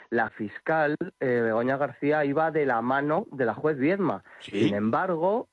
la fiscal Begoña García iba de la mano de la juez Viedma. ¿Sí? Sin embargo,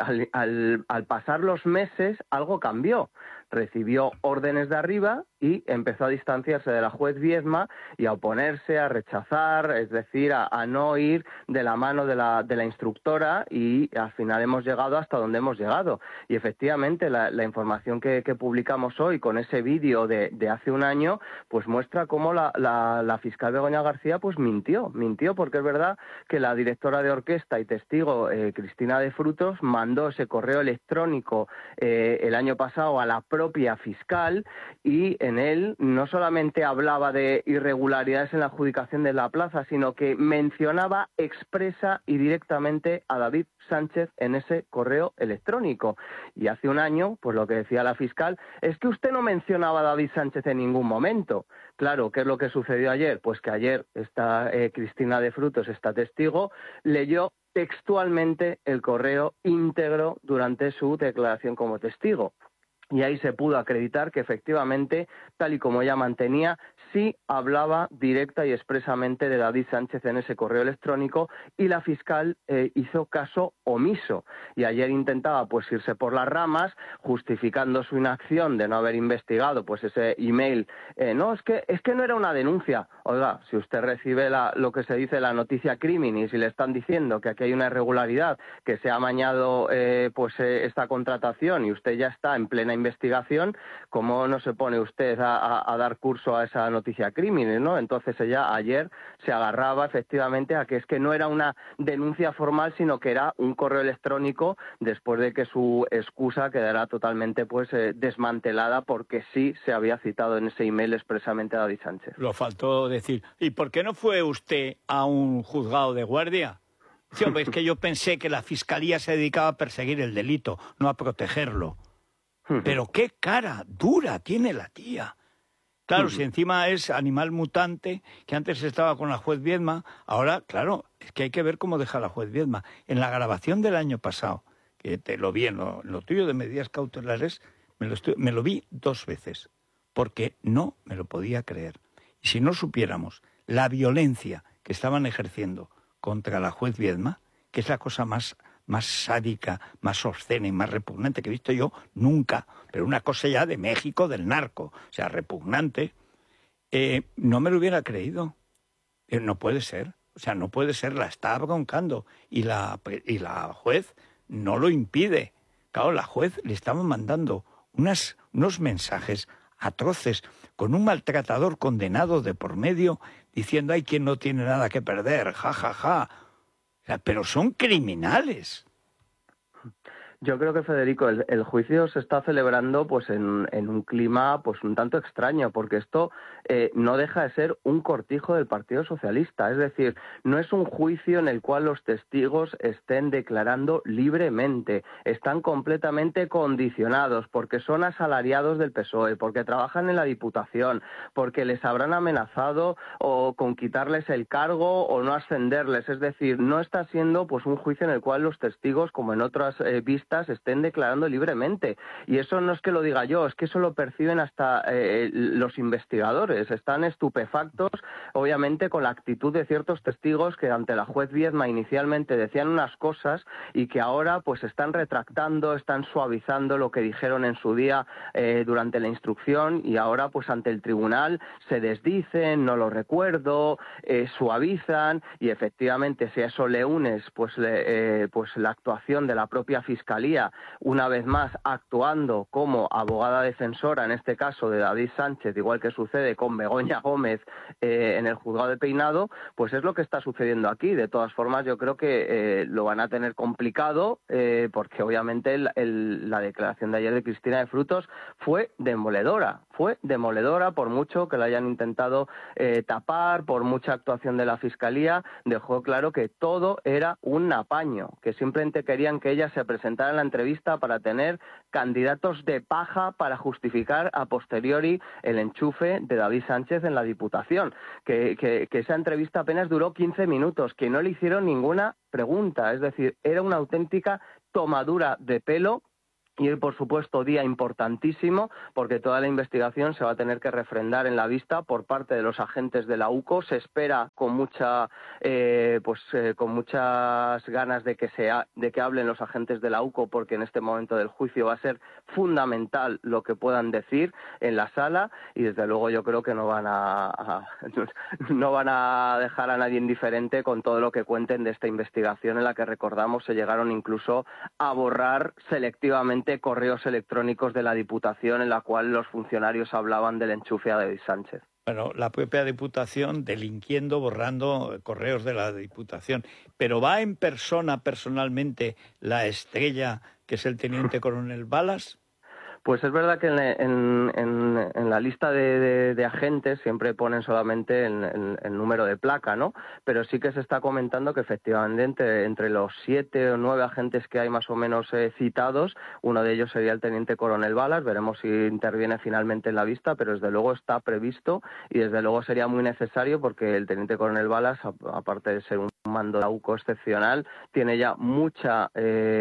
al pasar los meses, algo cambió. Recibió órdenes de arriba y empezó a distanciarse de la juez Viedma y a oponerse, a rechazar, es decir, a no ir de la mano de la instructora, y al final hemos llegado hasta donde hemos llegado. Y efectivamente la información que publicamos hoy con ese vídeo de hace un año, pues muestra cómo la fiscal Begoña García pues mintió, porque es verdad que la directora de orquesta y testigo Cristina de Frutos mandó ese correo electrónico el año pasado a la propia fiscal, y en él no solamente hablaba de irregularidades en la adjudicación de la plaza, sino que mencionaba expresa y directamente a David Sánchez en ese correo electrónico. Y hace un año, pues lo que decía la fiscal es que usted no mencionaba a David Sánchez en ningún momento. Claro, ¿qué es lo que sucedió ayer? Pues que ayer esta Cristina de Frutos, esta testigo, leyó textualmente el correo íntegro durante su declaración como testigo. Y ahí se pudo acreditar que efectivamente, tal y como ella mantenía, sí hablaba directa y expresamente de David Sánchez en ese correo electrónico, y la fiscal hizo caso omiso. Y ayer intentaba pues irse por las ramas, justificando su inacción de no haber investigado pues ese email. No, es que no era una denuncia. Oiga, si usted recibe lo que se dice la noticia criminis y le están diciendo que aquí hay una irregularidad, que se ha amañado esta contratación, y usted ya está en plena investigación, ¿cómo no se pone usted a dar curso a esa noticia crímenes, ¿no? Entonces ella ayer se agarraba efectivamente a que es que no era una denuncia formal, sino que era un correo electrónico, después de que su excusa quedara totalmente desmantelada, porque sí se había citado en ese email expresamente a David Sánchez. Lo faltó decir. ¿Y por qué no fue usted a un juzgado de guardia? Sí, hombre, es que yo pensé que la Fiscalía se dedicaba a perseguir el delito, no a protegerlo. Pero qué cara dura tiene la tía. Claro, si encima es animal mutante, que antes estaba con la juez Viedma, ahora, claro, es que hay que ver cómo deja la juez Viedma. En la grabación del año pasado, que te lo vi en lo tuyo de medidas cautelares, me lo vi 2 veces, porque no me lo podía creer. Y si no supiéramos la violencia que estaban ejerciendo contra la juez Viedma, que es la cosa más sádica, más obscena y más repugnante que he visto yo nunca, pero una cosa ya de México, del narco, o sea, repugnante, no me lo hubiera creído. No puede ser, o sea, no puede ser, la está broncando, y la juez no lo impide. Claro, la juez le estaba mandando unos mensajes atroces, con un maltratador condenado de por medio, diciendo, hay quien no tiene nada que perder, ja, ja, ja. O sea, pero son criminales. Yo creo que, Federico, el juicio se está celebrando pues en un clima pues un tanto extraño, porque esto no deja de ser un cortijo del Partido Socialista. Es decir, no es un juicio en el cual los testigos estén declarando libremente. Están completamente condicionados, porque son asalariados del PSOE, porque trabajan en la Diputación, porque les habrán amenazado o con quitarles el cargo o no ascenderles. Es decir, no está siendo pues un juicio en el cual los testigos, como en otras vistas, estén declarando libremente. Y eso no es que lo diga yo, es que eso lo perciben hasta los investigadores. Están estupefactos, obviamente, con la actitud de ciertos testigos que ante la juez Viedma inicialmente decían unas cosas y que ahora pues están retractando, están suavizando lo que dijeron en su día durante la instrucción, y ahora pues ante el tribunal se desdicen, no lo recuerdo, suavizan, y efectivamente si a eso le unes pues la actuación de la propia Fiscalía, una vez más actuando como abogada defensora, en este caso de David Sánchez, igual que sucede con Begoña Gómez en el juzgado de Peinado, pues es lo que está sucediendo aquí. De todas formas, yo creo que lo van a tener complicado, porque obviamente la declaración de ayer de Cristina de Frutos fue demoledora por mucho que la hayan intentado tapar, por mucha actuación de la Fiscalía. Dejó claro que todo era un apaño, que simplemente querían que ella se presentara en la entrevista para tener candidatos de paja para justificar a posteriori el enchufe de David Sánchez en la Diputación, que esa entrevista apenas duró 15 minutos, que no le hicieron ninguna pregunta, es decir, era una auténtica tomadura de pelo Y hoy, por supuesto, día importantísimo, porque toda la investigación se va a tener que refrendar en la vista por parte de los agentes de la UCO. Se espera con muchas ganas de que hablen los agentes de la UCO, porque en este momento del juicio va a ser fundamental lo que puedan decir en la sala, y desde luego yo creo que no van a dejar a nadie indiferente con todo lo que cuenten de esta investigación, en la que, recordamos, se llegaron incluso a borrar selectivamente correos electrónicos de la Diputación, en la cual los funcionarios hablaban del enchufe a David Sánchez. Bueno, la propia Diputación delinquiendo, borrando correos de la Diputación. Pero ¿va en persona, personalmente, la estrella, que es el teniente coronel Balas? Pues es verdad que en la lista de agentes siempre ponen solamente el número de placa, ¿no? Pero sí que se está comentando que efectivamente entre los 7 o 9 agentes que hay más o menos citados, uno de ellos sería el teniente coronel Balas. Veremos si interviene finalmente en la vista, pero desde luego está previsto, y desde luego sería muy necesario, porque el teniente coronel Balas, aparte de ser un mando de la UCO excepcional, tiene ya mucha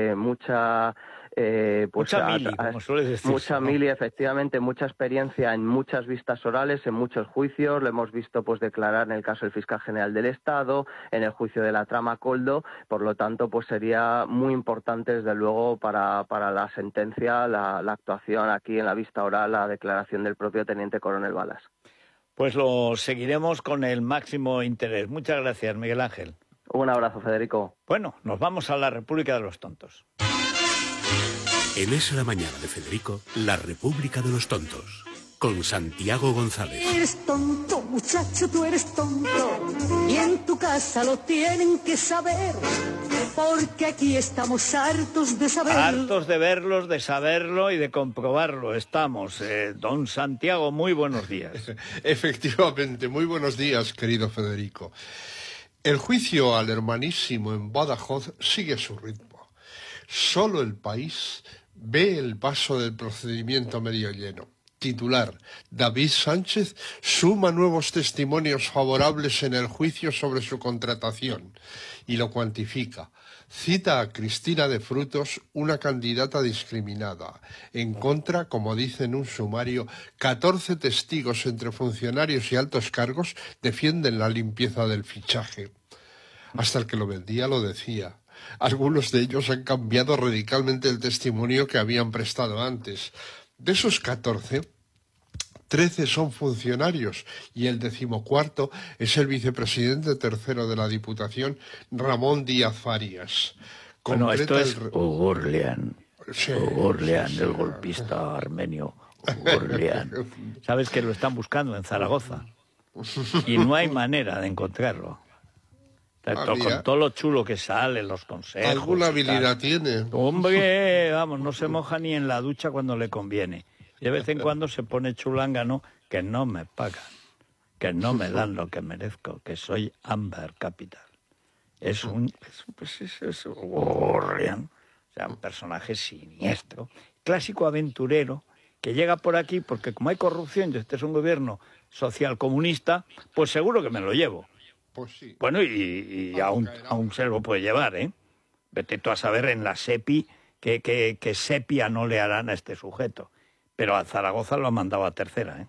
mili, como suele decirse, mucha mili, efectivamente, mucha experiencia en muchas vistas orales, en muchos juicios. Lo hemos visto declarar en el caso del fiscal general del Estado, en el juicio de la trama Coldo. Por lo tanto, sería muy importante, desde luego, para la sentencia, la actuación aquí en la vista oral, la declaración del propio teniente coronel Balas. Pues lo seguiremos con el máximo interés. Muchas gracias, Miguel Ángel. Un abrazo, Federico. Bueno, nos vamos a la República de los Tontos. En Es la Mañana de Federico, la República de los Tontos, con Santiago González. Eres tonto, muchacho, tú eres tonto, y en tu casa lo tienen que saber, porque aquí estamos hartos de saberlo. Hartos de verlos, de saberlo y de comprobarlo estamos. Don Santiago, muy buenos días. Efectivamente, muy buenos días, querido Federico. El juicio al hermanísimo en Badajoz sigue su ritmo. Solo El País ve el vaso del procedimiento medio lleno. Titular: David Sánchez suma nuevos testimonios favorables en el juicio sobre su contratación, y lo cuantifica. Cita a Cristina de Frutos, una candidata discriminada. En contra, como dice en un sumario, 14 testigos entre funcionarios y altos cargos defienden la limpieza del fichaje. Hasta el que lo vendía lo decía. Algunos de ellos han cambiado radicalmente el testimonio que habían prestado antes. De esos 14, 13 son funcionarios, y el 14º es el vicepresidente tercero de la Diputación, Ramón Díaz Farías. Bueno, esto es Ugurlian. Sí, Ugurlian, sí, el golpista armenio. Ugurlian. Sabes que lo están buscando en Zaragoza y no hay manera de encontrarlo. Con todo lo chulo que sale, los consejos. ¿Alguna habilidad tiene? Hombre, vamos, no se moja ni en la ducha cuando le conviene. Y de vez en cuando se pone chulangano, que no me pagan, que no me dan lo que merezco, que soy Amber Capital. Es un personaje siniestro, clásico aventurero, que llega por aquí porque como hay corrupción y este es un gobierno social comunista, pues seguro que me lo llevo. Pues sí. Bueno, y aún se lo puede llevar, ¿eh? Vete tú a saber en la SEPI que sepia no le harán a este sujeto. Pero a Zaragoza lo ha mandado a tercera, ¿eh?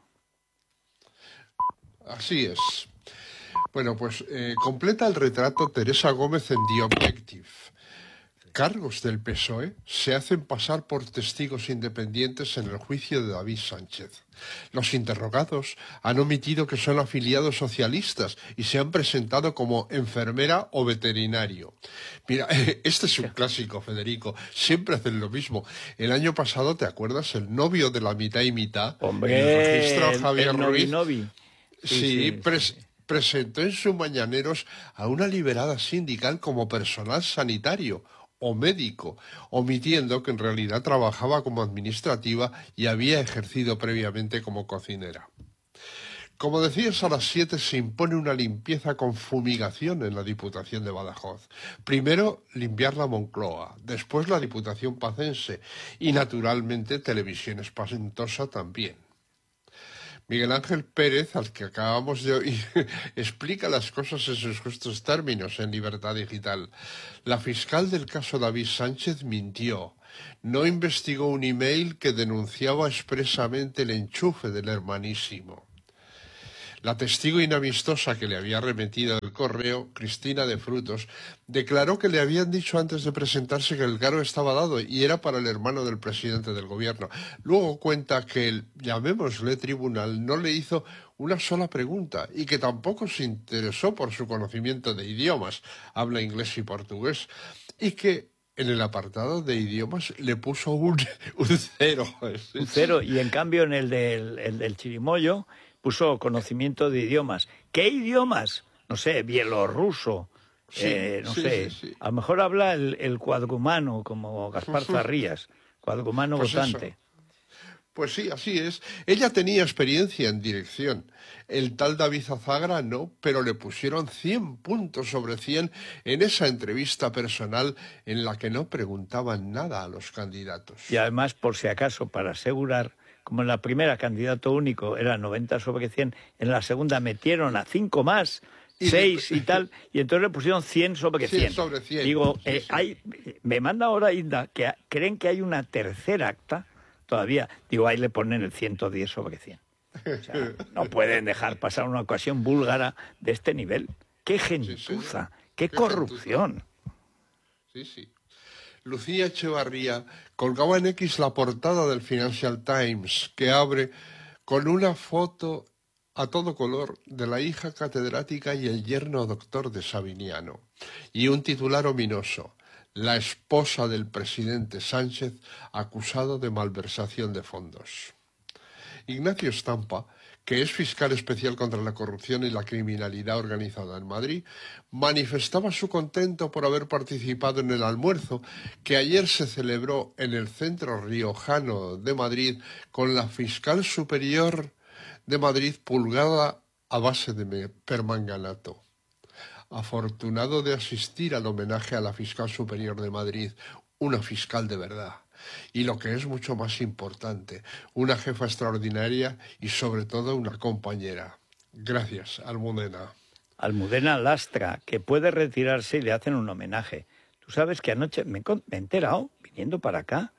Así es. Bueno, pues completa el retrato Teresa Gómez en The Objective. Cargos del PSOE se hacen pasar por testigos independientes en el juicio de David Sánchez. Los interrogados han omitido que son afiliados socialistas y se han presentado como enfermera o veterinario. Mira, este es un clásico, Federico. Siempre hacen lo mismo. El año pasado, ¿te acuerdas? El novio de la mitad y mitad. Hombre, el registro Javier Ruiz. Novi. Sí. Presentó en sus mañaneros a una liberada sindical como personal sanitario o médico, omitiendo que en realidad trabajaba como administrativa y había ejercido previamente como cocinera. Como decías, a las 7 se impone una limpieza con fumigación en la Diputación de Badajoz. Primero, limpiar la Moncloa, después la Diputación Pacense y, naturalmente, Televisión Espantosa también. Miguel Ángel Pérez, al que acabamos de oír, explica las cosas en sus justos términos en Libertad Digital. La fiscal del caso David Sánchez mintió. no investigó un email que denunciaba expresamente el enchufe del hermanísimo. La testigo inamistosa que le había remitido el correo, Cristina de Frutos, declaró que le habían dicho antes de presentarse que el cargo estaba dado y era para el hermano del presidente del gobierno. Luego cuenta que el, llamémosle tribunal, no le hizo una sola pregunta y que tampoco se interesó por su conocimiento de idiomas, habla inglés y portugués, y que en el apartado de idiomas le puso un cero. Un cero, y en cambio en el del chirimoyo puso conocimiento de idiomas. ¿Qué idiomas? No sé, bielorruso, sí. A lo mejor habla el cuadrumano, como Gaspar Zarrías, cuadrumano Pues votante. eso. Pues sí, así es. Ella tenía experiencia en dirección. El tal David Azagra no, pero le pusieron 100 puntos sobre 100 en esa entrevista personal en la que no preguntaban nada a los candidatos. Y además, por si acaso, para asegurar, como en la primera candidato único era 90 sobre 100, en la segunda metieron a 5 más, 6 y tal, y entonces le pusieron 100 sobre 100. 100 sobre 100. Digo, Sí. me manda ahora Inda que creen que hay una tercera acta todavía. Digo, ahí le ponen el 110 sobre 100. O sea, no pueden dejar pasar una ocasión búlgara de este nivel. ¡Qué gentuza! ¡Qué corrupción! Sí. Lucía Echevarría colgaba en X la portada del Financial Times, que abre con una foto a todo color de la hija catedrática y el yerno doctor de Sabiniano, y un titular ominoso: la esposa del presidente Sánchez acusado de malversación de fondos. Ignacio Stampa, que es fiscal especial contra la corrupción y la criminalidad organizada en Madrid, manifestaba su contento por haber participado en el almuerzo que ayer se celebró en el Centro Riojano de Madrid con la fiscal superior de Madrid pulgada a base de permanganato. Afortunado de asistir al homenaje a la fiscal superior de Madrid, una fiscal de verdad. Y lo que es mucho más importante, una jefa extraordinaria y sobre todo una compañera. Gracias, Almudena. Almudena Lastra, que puede retirarse y le hacen un homenaje. Tú sabes que anoche me he enterado, viniendo para acá,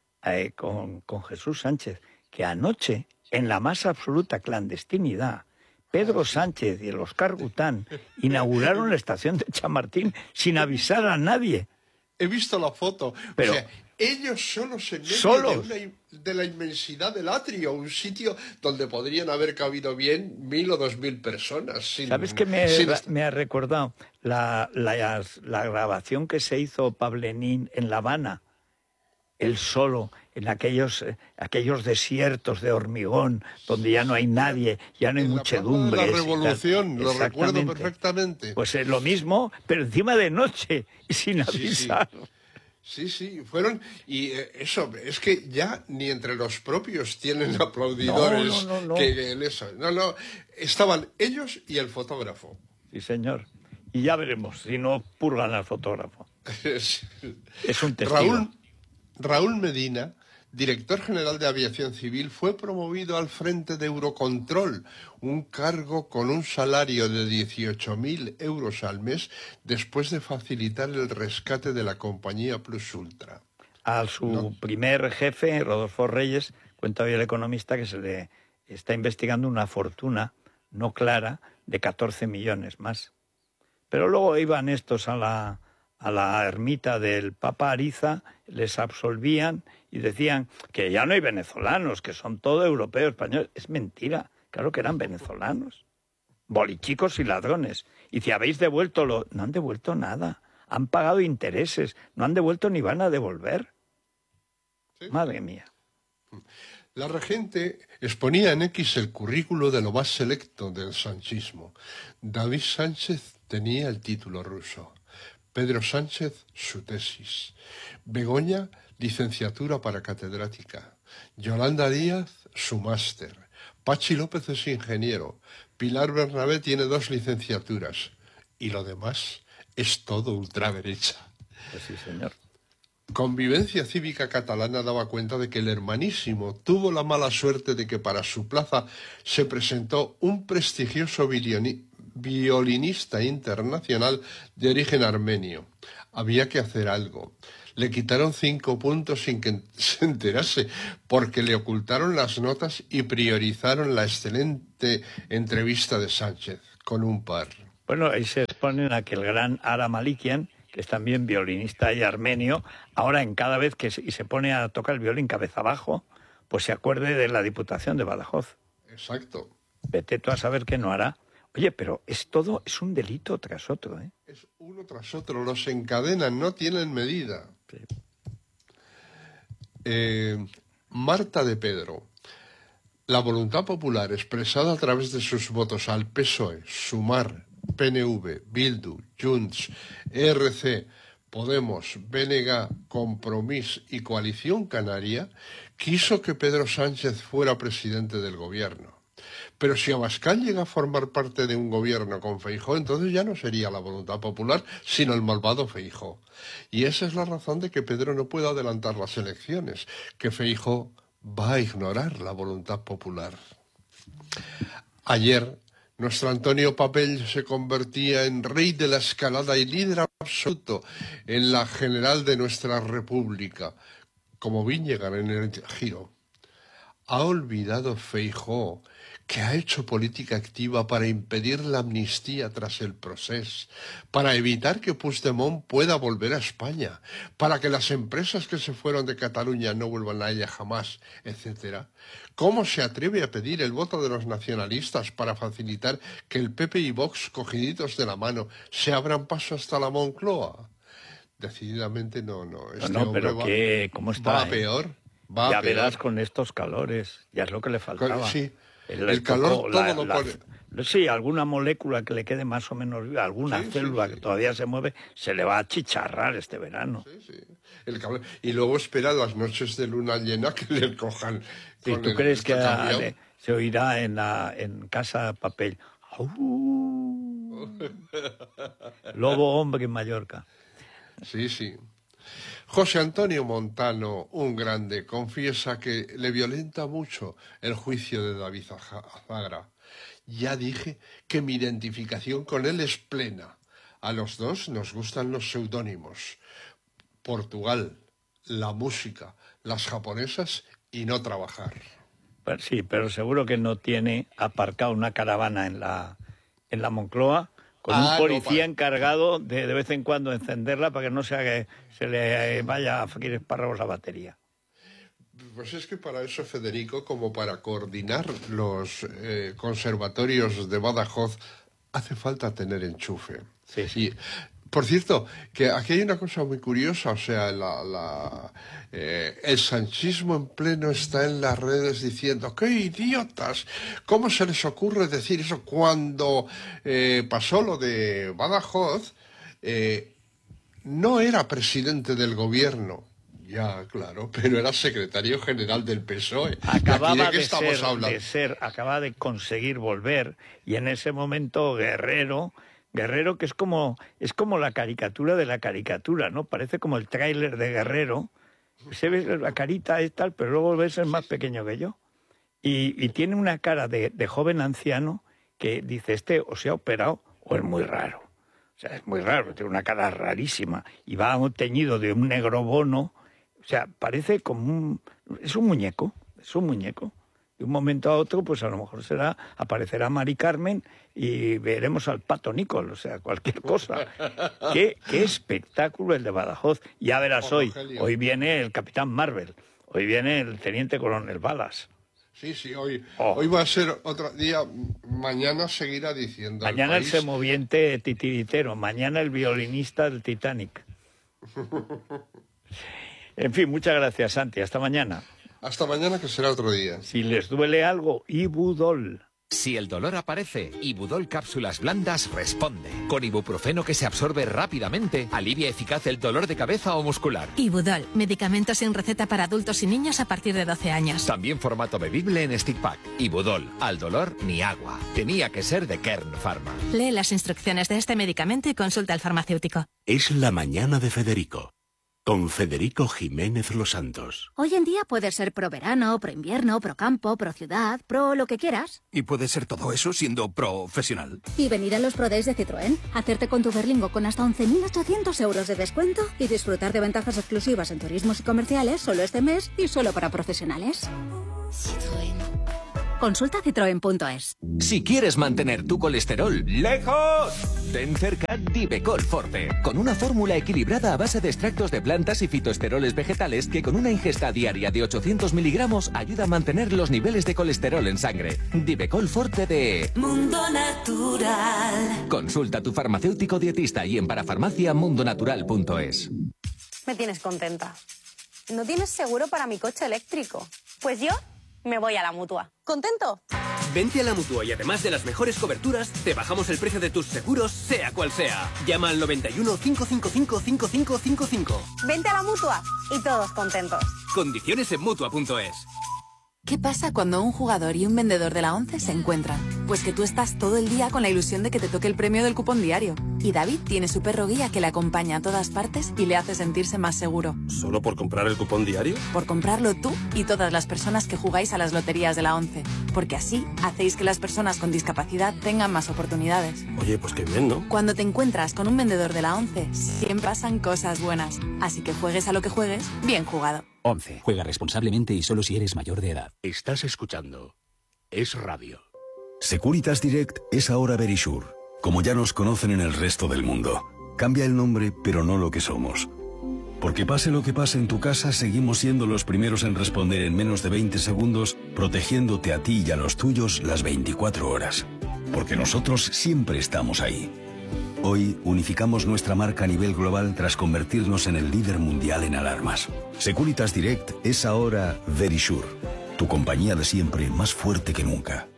con Jesús Sánchez, que anoche, en la más absoluta clandestinidad, Pedro Sánchez y el Óscar Gután inauguraron la estación de Chamartín sin avisar a nadie. He visto la foto. Pero, o sea, ellos solos en medio de la inmensidad del atrio, un sitio donde podrían haber cabido bien 1.000 o 2.000 personas. ¿Sabes qué me ha recordado? La grabación que se hizo Pablenín en La Habana, él solo, en aquellos desiertos de hormigón, donde ya no hay nadie, ya no hay muchedumbre. La Revolución, lo recuerdo perfectamente. Pues es lo mismo, pero encima de noche y sin avisar. Sí, fueron... Y eso, es que ya ni entre los propios tienen aplaudidores. No. Que en eso. No, estaban ellos y el fotógrafo. Sí, señor. Y ya veremos si no purgan al fotógrafo. Es un testigo. Raúl Medina, director general de Aviación Civil, fue promovido al frente de Eurocontrol, un cargo con un salario de 18.000 euros al mes después de facilitar el rescate de la compañía Plus Ultra. A su primer jefe, Rodolfo Reyes, cuenta hoy el Economista que se le está investigando una fortuna no clara de 14 millones más. Pero luego iban estos a la ermita del Papa Ariza, les absolvían y decían que ya no hay venezolanos, que son todo europeos, españoles. Es mentira, claro que eran venezolanos, bolichicos y ladrones. Y si habéis devuelto no han devuelto nada, han pagado intereses, no han devuelto ni van a devolver. Sí. Madre mía. La regente exponía en X el currículo de lo más selecto del sanchismo. David Sánchez tenía el título ruso. Pedro Sánchez, su tesis. Begoña, licenciatura para catedrática. Yolanda Díaz, su máster. Pachi López es ingeniero. Pilar Bernabé tiene 2 licenciaturas. Y lo demás es todo ultraderecha. Pues sí, señor. Convivencia Cívica Catalana daba cuenta de que el hermanísimo tuvo la mala suerte de que para su plaza se presentó un prestigioso violinista internacional de origen armenio. Había que hacer algo. Le quitaron 5 puntos sin que se enterase, porque le ocultaron las notas y priorizaron la excelente entrevista de Sánchez, con un par. Bueno, ahí se exponen a que el gran Ara Malikian, que es también violinista y armenio, ahora en cada vez que se pone a tocar el violín cabeza abajo, pues se acuerde de la Diputación de Badajoz. Exacto. Vete tú a saber qué no hará. Oye, pero es un delito tras otro, ¿eh? Es uno tras otro, los encadenan, no tienen medida. Sí. Marta de Pedro. La voluntad popular expresada a través de sus votos al PSOE, Sumar, PNV, Bildu, Junts, ERC, Podemos, BNG, Compromís y Coalición Canaria quiso que Pedro Sánchez fuera presidente del gobierno. Pero si Abascal llega a formar parte de un gobierno con Feijóo, entonces ya no sería la voluntad popular, sino el malvado Feijóo. Y esa es la razón de que Pedro no pueda adelantar las elecciones, que Feijóo va a ignorar la voluntad popular. Ayer, nuestro Antonio Papel se convertía en rey de la escalada y líder absoluto en la general de nuestra república, como Viñegar en el Giro. Ha olvidado Feijóo que ha hecho política activa para impedir la amnistía tras el proceso, para evitar que Puigdemont pueda volver a España, para que las empresas que se fueron de Cataluña no vuelvan a ella jamás, etc. ¿Cómo se atreve a pedir el voto de los nacionalistas para facilitar que el PP y Vox, cogiditos de la mano, se abran paso hasta la Moncloa? Decididamente no. No, pero ¿cómo está? Va peor. Ya verás con estos calores, ya es lo que le faltaba. Sí. El calor todo lo pone. Sí, alguna molécula que le quede más o menos viva, alguna célula que todavía se mueve, se le va a achicharrar este verano. Sí. El calor. Y luego espera las noches de luna llena que le cojan. ¿Y tú crees que se oirá en Casa Papel? Lobo hombre en Mallorca. Sí. José Antonio Montano, un grande, confiesa que le violenta mucho el juicio de David Azagra. Ya dije que mi identificación con él es plena. A los dos nos gustan los seudónimos. Portugal, la música, las japonesas y no trabajar. Pues sí, pero seguro que no tiene aparcado una caravana en la Moncloa con un policía encargado de vez en cuando encenderla para que no sea que se le vaya a freír espárragos la batería. Pues es que para eso, Federico, como para coordinar los conservatorios de Badajoz, hace falta tener enchufe. Sí. Y, por cierto, que aquí hay una cosa muy curiosa, o sea, el sanchismo en pleno está en las redes diciendo ¡qué idiotas! ¿Cómo se les ocurre decir eso cuando pasó lo de Badajoz? No era presidente del gobierno. Ya, claro, pero era secretario general del PSOE. Acababa de conseguir volver, y en ese momento Guerrero, que es como la caricatura de la caricatura, ¿no? Parece como el tráiler de Guerrero. Se ve la carita y tal, pero luego ves es más pequeño que yo. Y tiene una cara de joven anciano que dice, o se ha operado o es muy raro. O sea, es muy raro, tiene una cara rarísima. Y va teñido de un negro bono. O sea, parece como es un muñeco. De un momento a otro, pues a lo mejor aparecerá Mari Carmen y veremos al Pato Nicol, o sea, cualquier cosa. ¿Qué espectáculo el de Badajoz? Ya verás hoy viene el Capitán Marvel, hoy viene el Teniente Coronel Balas. Sí, hoy va a ser otro día, mañana seguirá diciendo. Mañana el semoviente titiritero, mañana el violinista del Titanic. En fin, muchas gracias, Santi, hasta mañana. Hasta mañana, que será otro día. Si les duele algo, Ibudol. Si el dolor aparece, Ibudol Cápsulas Blandas responde. Con ibuprofeno que se absorbe rápidamente, alivia eficaz el dolor de cabeza o muscular. Ibudol, medicamento sin receta para adultos y niños a partir de 12 años. También formato bebible en stick pack. Ibudol, al dolor ni agua. Tenía que ser de Kern Pharma. Lee las instrucciones de este medicamento y consulta al farmacéutico. Es la mañana de Federico. con Federico Jiménez Los Santos. Hoy en día puedes ser pro verano, pro invierno, pro campo, pro ciudad, pro lo que quieras. Y puedes ser todo eso siendo profesional. Y venir a los Pro Days de Citroën, hacerte con tu Berlingo con hasta 11.800 euros de descuento y disfrutar de ventajas exclusivas en turismos y comerciales solo este mes y solo para profesionales. Citroën. Consulta citroen.es. Si quieres mantener tu colesterol lejos, ten cerca Divecol Forte, con una fórmula equilibrada a base de extractos de plantas y fitoesteroles vegetales que con una ingesta diaria de 800 miligramos ayuda a mantener los niveles de colesterol en sangre. Divecol Forte de Mundo Natural. Consulta a tu farmacéutico dietista y en parafarmacia mundonatural.es. Me tienes contenta. ¿No tienes seguro para mi coche eléctrico? Pues yo me voy a la Mutua. ¿Contento? Vente a la Mutua y además de las mejores coberturas, te bajamos el precio de tus seguros, sea cual sea. Llama al 91 555 5555. Vente a la Mutua y todos contentos. Condiciones en Mutua.es. ¿Qué pasa cuando un jugador y un vendedor de la ONCE se encuentran? Pues que tú estás todo el día con la ilusión de que te toque el premio del cupón diario. Y David tiene su perro guía que le acompaña a todas partes y le hace sentirse más seguro. ¿Solo por comprar el cupón diario? Por comprarlo tú y todas las personas que jugáis a las loterías de la ONCE. Porque así hacéis que las personas con discapacidad tengan más oportunidades. Oye, pues qué bien, ¿no? Cuando te encuentras con un vendedor de la ONCE, siempre pasan cosas buenas. Así que juegues a lo que juegues, bien jugado. 11. Juega responsablemente y solo si eres mayor de edad. Estás escuchando Es Radio. Securitas Direct es ahora Verisure, como ya nos conocen en el resto del mundo. Cambia el nombre, pero no lo que somos. Porque pase lo que pase en tu casa, seguimos siendo los primeros en responder en menos de 20 segundos, protegiéndote a ti y a los tuyos las 24 horas. Porque nosotros siempre estamos ahí. Hoy unificamos nuestra marca a nivel global tras convertirnos en el líder mundial en alarmas. Securitas Direct es ahora Verisure, tu compañía de siempre más fuerte que nunca.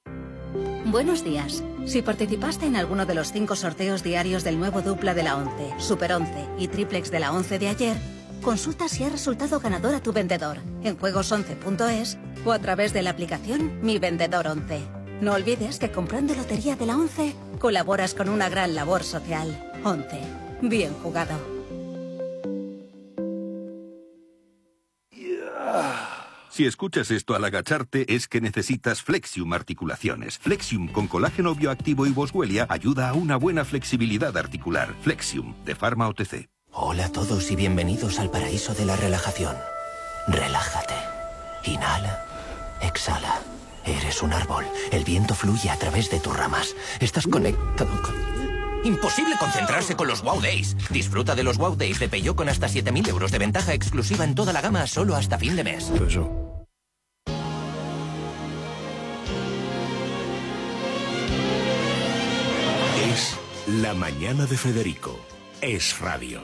Buenos días. Si participaste en alguno de los 5 sorteos diarios del nuevo dupla de la 11, Super 11 y triplex de la 11 de ayer, consulta si ha resultado ganador a tu vendedor en juegos11.es o a través de la aplicación Mi Vendedor 11. No olvides que comprando lotería de la 11 colaboras con una gran labor social. 11. Bien jugado. Si escuchas esto al agacharte es que necesitas Flexium Articulaciones. Flexium con colágeno bioactivo y boswellia ayuda a una buena flexibilidad articular. Flexium, de Pharma OTC. Hola a todos y bienvenidos al paraíso de la relajación. Relájate. Inhala. Exhala. Eres un árbol. El viento fluye a través de tus ramas. Estás conectado con... Imposible concentrarse con los Wow Days. Disfruta de los Wow Days de Peugeot con hasta 7.000 euros de ventaja exclusiva en toda la gama solo hasta fin de mes. Es La Mañana de Federico. Es Radio.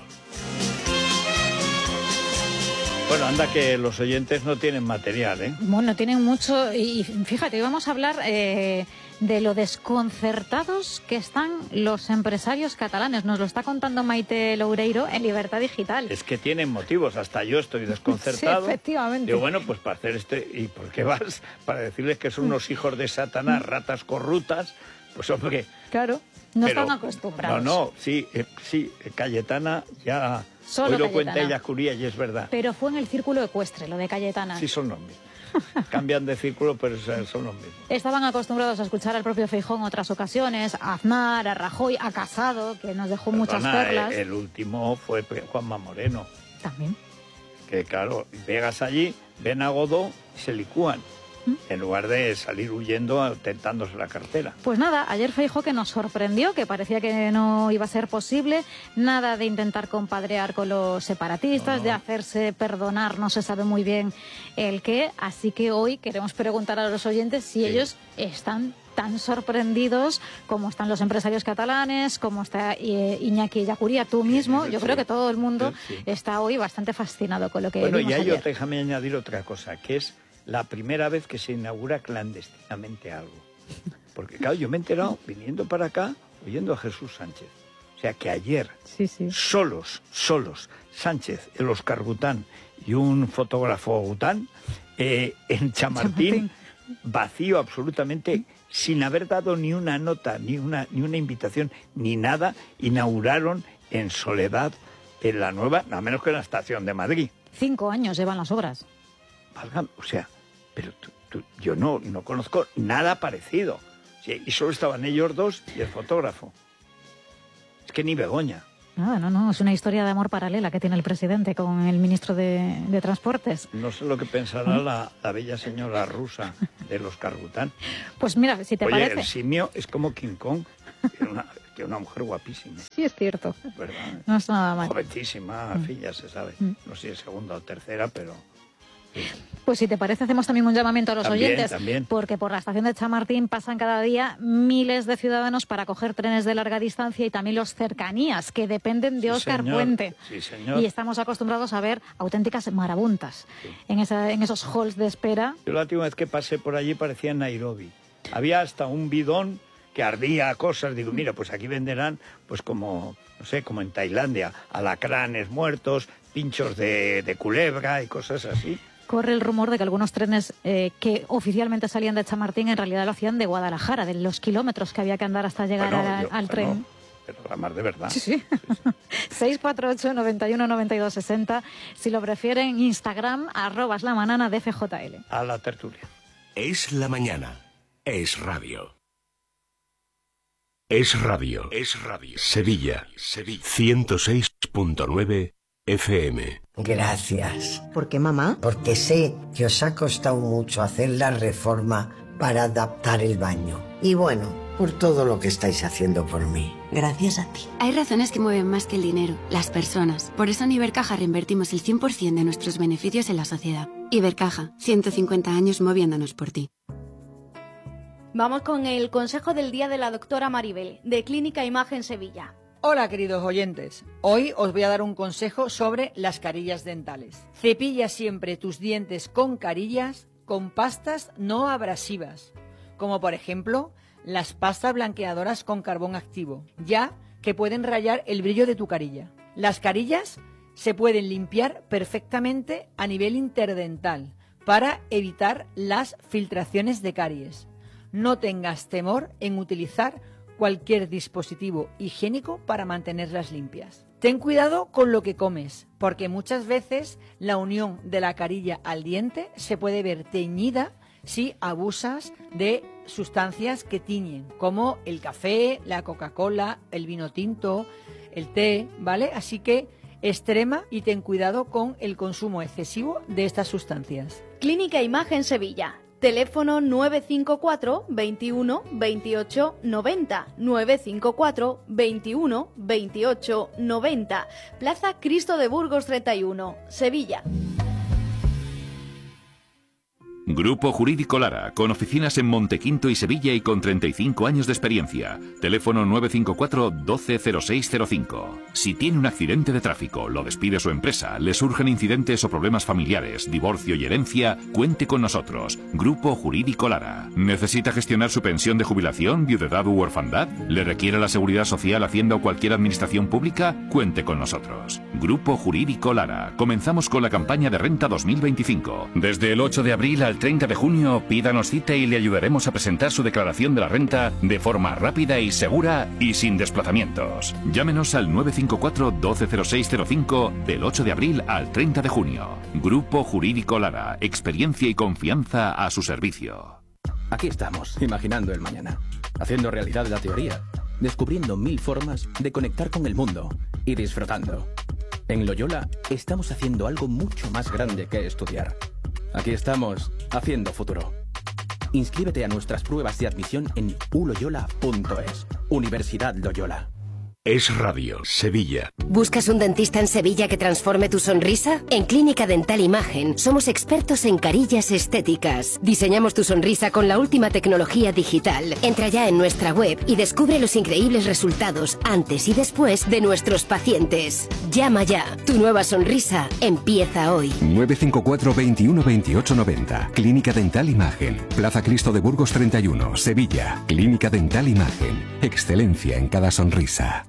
Bueno, anda que los oyentes no tienen material, ¿eh? Bueno, tienen mucho. Y fíjate, vamos a hablar de lo desconcertados que están los empresarios catalanes. Nos lo está contando Maite Loureiro en Libertad Digital. Es que tienen motivos. Hasta yo estoy desconcertado. Sí, efectivamente. Digo, bueno, pues para hacer ¿y por qué vas? Para decirles que son unos hijos de Satanás, ratas corruptas. Pues hombre... Claro, están acostumbrados. No, sí, Cayetana ya... Solo hoy lo Cayetana. cuenta ella Curía y es verdad. Pero fue en el círculo ecuestre, lo de Cayetana. Sí, son los mismos. Cambian de círculo, pero son los mismos. Estaban acostumbrados a escuchar al propio Feijóo en otras ocasiones, a Aznar, a Rajoy, a Casado, que nos dejó muchas perlas. El último fue Juanma Moreno. También. Que claro, llegas allí, ven a Godó y se licúan. En lugar de salir huyendo, tentándose la cartera. Pues nada, ayer Feijóo que nos sorprendió, que parecía que no iba a ser posible, nada de intentar compadrear con los separatistas, de hacerse perdonar, no se sabe muy bien el qué, así que hoy queremos preguntar a los oyentes si ellos están tan sorprendidos como están los empresarios catalanes, como está Iñaki Ellacuría, tú mismo. Yo creo que todo el mundo está hoy bastante fascinado con lo que vimos ayer. Bueno, y déjame añadir otra cosa, que es la primera vez que se inaugura clandestinamente algo. Porque, claro, yo me he enterado viniendo para acá, oyendo a Jesús Sánchez. O sea, que ayer, solos, Sánchez, el Óscar Gután y un fotógrafo Gután, en Chamartín, vacío absolutamente, sin haber dado ni una nota, ni una invitación, ni nada, inauguraron en soledad en la nueva, nada menos que en la estación de Madrid. 5 años llevan las obras. Válgame, o sea, pero yo no conozco nada parecido. Sí, y solo estaban ellos dos y el fotógrafo. Es que ni Begoña. Nada, no, es una historia de amor paralela que tiene el presidente con el ministro de Transportes. No sé lo que pensará la bella señora rusa de los Cargután. Pues mira, si te parece... Oye, el simio es como King Kong, que una mujer guapísima. Sí, es cierto. ¿Verdad? No es nada mal. Jovencísima, en fin, ya se sabe. No sé si es segunda o tercera, pero... Sí. Pues si te parece, hacemos también un llamamiento a los oyentes, también. Porque por la estación de Chamartín pasan cada día miles de ciudadanos para coger trenes de larga distancia y también los cercanías, que dependen de Óscar Puente. Sí, señor. Y estamos acostumbrados a ver auténticas marabuntas en esos halls de espera. Yo la última vez que pasé por allí parecía en Nairobi. Había hasta un bidón que ardía cosas. Digo, mira, pues aquí venderán, pues como, no sé, como en Tailandia, alacranes muertos, pinchos de culebra y cosas así. Corre el rumor de que algunos trenes que oficialmente salían de Chamartín en realidad lo hacían de Guadalajara, de los kilómetros que había que andar hasta llegar al tren. Pero la mar de verdad. Sí. 648 91 92 60. Si lo prefieren, Instagram, @lamanana de FJL. A la tertulia. Es la mañana. Es radio. Es radio. Es radio. Sevilla. 106.9 FM. Gracias. ¿Por qué, mamá? Porque sé que os ha costado mucho hacer la reforma para adaptar el baño. Y bueno, por todo lo que estáis haciendo por mí. Gracias a ti. Hay razones que mueven más que el dinero, las personas. Por eso en Ibercaja reinvertimos el 100% de nuestros beneficios en la sociedad. Ibercaja, 150 años moviéndonos por ti. Vamos con el consejo del día de la doctora Maribel, de Clínica Imagen Sevilla. Hola queridos oyentes, hoy os voy a dar un consejo sobre las carillas dentales. Cepilla siempre tus dientes con carillas con pastas no abrasivas, como por ejemplo las pastas blanqueadoras con carbón activo, ya que pueden rayar el brillo de tu carilla. Las carillas se pueden limpiar perfectamente a nivel interdental para evitar las filtraciones de caries. No tengas temor en utilizar cualquier dispositivo higiénico para mantenerlas limpias. Ten cuidado con lo que comes, porque muchas veces la unión de la carilla al diente se puede ver teñida si abusas de sustancias que tiñen, como el café, la Coca-Cola, el vino tinto, el té, ¿vale? Así que extrema y ten cuidado con el consumo excesivo de estas sustancias. Clínica Imagen Sevilla. Teléfono 954 21 28 90, 954 21 28 90, Plaza Cristo de Burgos 31, Sevilla. Grupo Jurídico Lara, con oficinas en Montequinto y Sevilla y con 35 años de experiencia. Teléfono 954 120605. Si tiene un accidente de tráfico, lo despide su empresa, le surgen incidentes o problemas familiares, divorcio y herencia, cuente con nosotros. Grupo Jurídico Lara. ¿Necesita gestionar su pensión de jubilación, viudedad u orfandad? ¿Le requiere la Seguridad Social, Hacienda o cualquier administración pública? Cuente con nosotros. Grupo Jurídico Lara. Comenzamos con la campaña de renta 2025. Desde el 8 de abril al 30 de junio, pídanos cita y le ayudaremos a presentar su declaración de la renta de forma rápida y segura y sin desplazamientos. Llámenos al 954 120605 del 8 de abril al 30 de junio. Grupo Jurídico Lara, experiencia y confianza a su servicio. Aquí estamos, imaginando el mañana, haciendo realidad la teoría, descubriendo 1000 formas de conectar con el mundo y disfrutando. En Loyola estamos haciendo algo mucho más grande que estudiar. Aquí estamos, haciendo futuro. Inscríbete a nuestras pruebas de admisión en uloyola.es. Universidad Loyola. Es radio, Sevilla. ¿Buscas un dentista en Sevilla que transforme tu sonrisa? En Clínica Dental Imagen somos expertos en carillas estéticas. Diseñamos tu sonrisa con la última tecnología digital. Entra ya en nuestra web y descubre los increíbles resultados antes y después de nuestros pacientes. Llama ya. Tu nueva sonrisa empieza hoy. 954 21 28 90. Clínica Dental Imagen. Plaza Cristo de Burgos 31, Sevilla. Clínica Dental Imagen. Excelencia en cada sonrisa.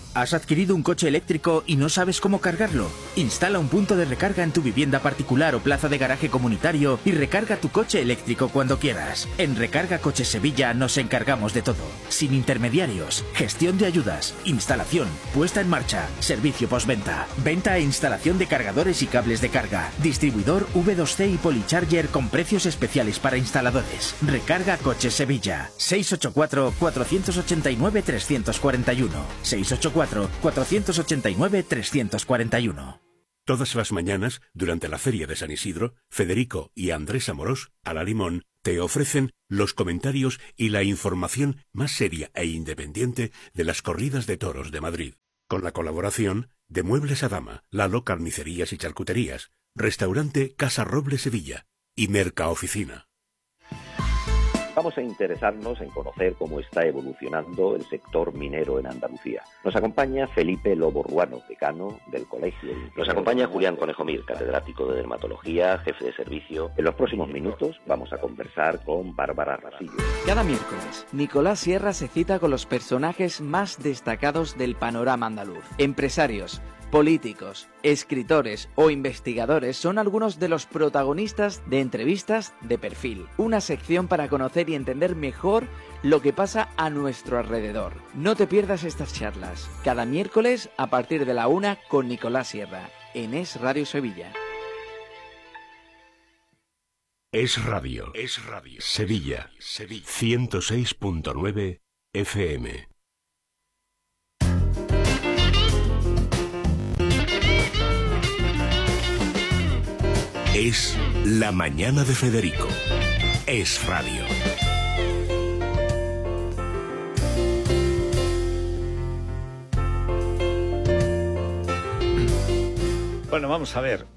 ¿Has adquirido un coche eléctrico y no sabes cómo cargarlo? Instala un punto de recarga en tu vivienda particular o plaza de garaje comunitario y recarga tu coche eléctrico cuando quieras. En Recarga Coches Sevilla nos encargamos de todo. Sin intermediarios, gestión de ayudas, instalación, puesta en marcha, servicio postventa, venta e instalación de cargadores y cables de carga, distribuidor V2C y Policharger con precios especiales para instaladores. Recarga Coches Sevilla. 684-489-341. 684-489-341. Todas las mañanas, durante la Feria de San Isidro, Federico y Andrés Amorós, a la Limón, te ofrecen los comentarios y la información más seria e independiente de las corridas de toros de Madrid. Con la colaboración de Muebles a Dama, Lalo Carnicerías y Charcuterías, Restaurante Casa Roble Sevilla y Mercaoficina. Vamos a interesarnos en conocer cómo está evolucionando el sector minero en Andalucía. Nos acompaña Felipe Lobo Ruano, decano del Colegio. Nos acompaña Julián Conejo Mir, catedrático de Dermatología, jefe de servicio. En los próximos minutos vamos a conversar con Bárbara Rosillo. Cada miércoles, Nicolás Sierra se cita con los personajes más destacados del panorama andaluz. Empresarios, políticos, escritores o investigadores son algunos de los protagonistas de Entrevistas de Perfil, una sección para conocer y entender mejor lo que pasa a nuestro alrededor. No te pierdas estas charlas, cada miércoles a partir de la 1 con Nicolás Sierra, en Es Radio Sevilla. Es Radio. Sevilla. 106.9 FM. Es la mañana de Federico. Es Radio. Bueno, vamos a ver.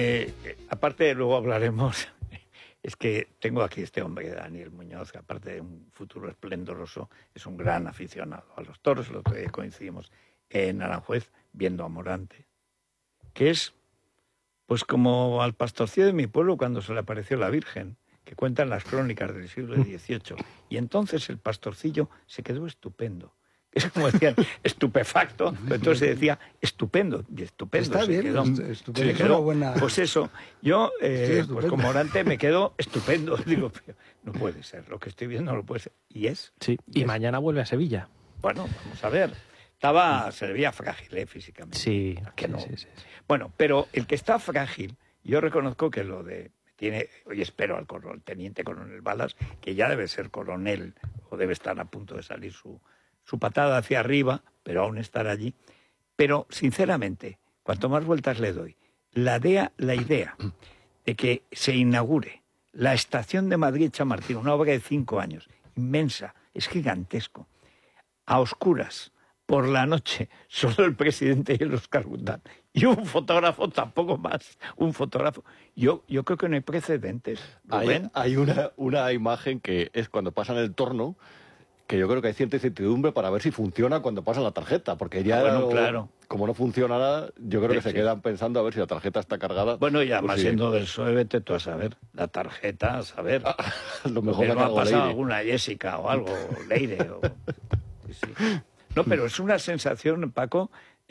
Aparte, luego hablaremos. Es que tengo aquí este hombre, Daniel Muñoz, que aparte de un futuro esplendoroso, es un gran aficionado a los toros. El otro día coincidimos en Aranjuez viendo a Morante, que es pues como al pastorcillo de mi pueblo cuando se le apareció la Virgen, que cuentan las crónicas del siglo XVIII. Y entonces el pastorcillo se quedó estupendo. Es como decían, estupefacto, pero entonces se decía estupendo, y estupendo. Está se bien, quedó. estupendo. Se quedó. Buena... Pues eso, yo pues con Morante me quedo estupendo. Digo, no puede ser, lo que estoy viendo no lo puede ser. Y es. Sí, y mañana vuelve a Sevilla. Bueno, vamos a ver. Se le veía frágil, físicamente. Sí. ¿Que no? Sí. Bueno, pero el que está frágil, yo reconozco que lo de... Hoy espero al teniente coronel Balas, que ya debe ser coronel, o debe estar a punto de salir su patada hacia arriba, pero aún estar allí. Pero, sinceramente, cuanto más vueltas le doy, la idea de que se inaugure la estación de Madrid-Chamartín, una obra de 5 años, inmensa, es gigantesco, a oscuras, por la noche, solo el presidente y el Óscar Gundán, y un fotógrafo, tampoco más, un fotógrafo. Yo creo que no hay precedentes. Hay una imagen que es cuando pasan el torno, que yo creo que hay cierta incertidumbre para ver si funciona cuando pasan la tarjeta, porque ya claro. Como no funcionará, yo creo que se quedan pensando a ver si la tarjeta está cargada. Bueno, y además siendo del PSOE, vete tú a saber, la tarjeta, a saber. Lo mejor que no ha pasado Leire. Alguna Jessica o algo, Leire. Sí. No, pero es una sensación, Paco,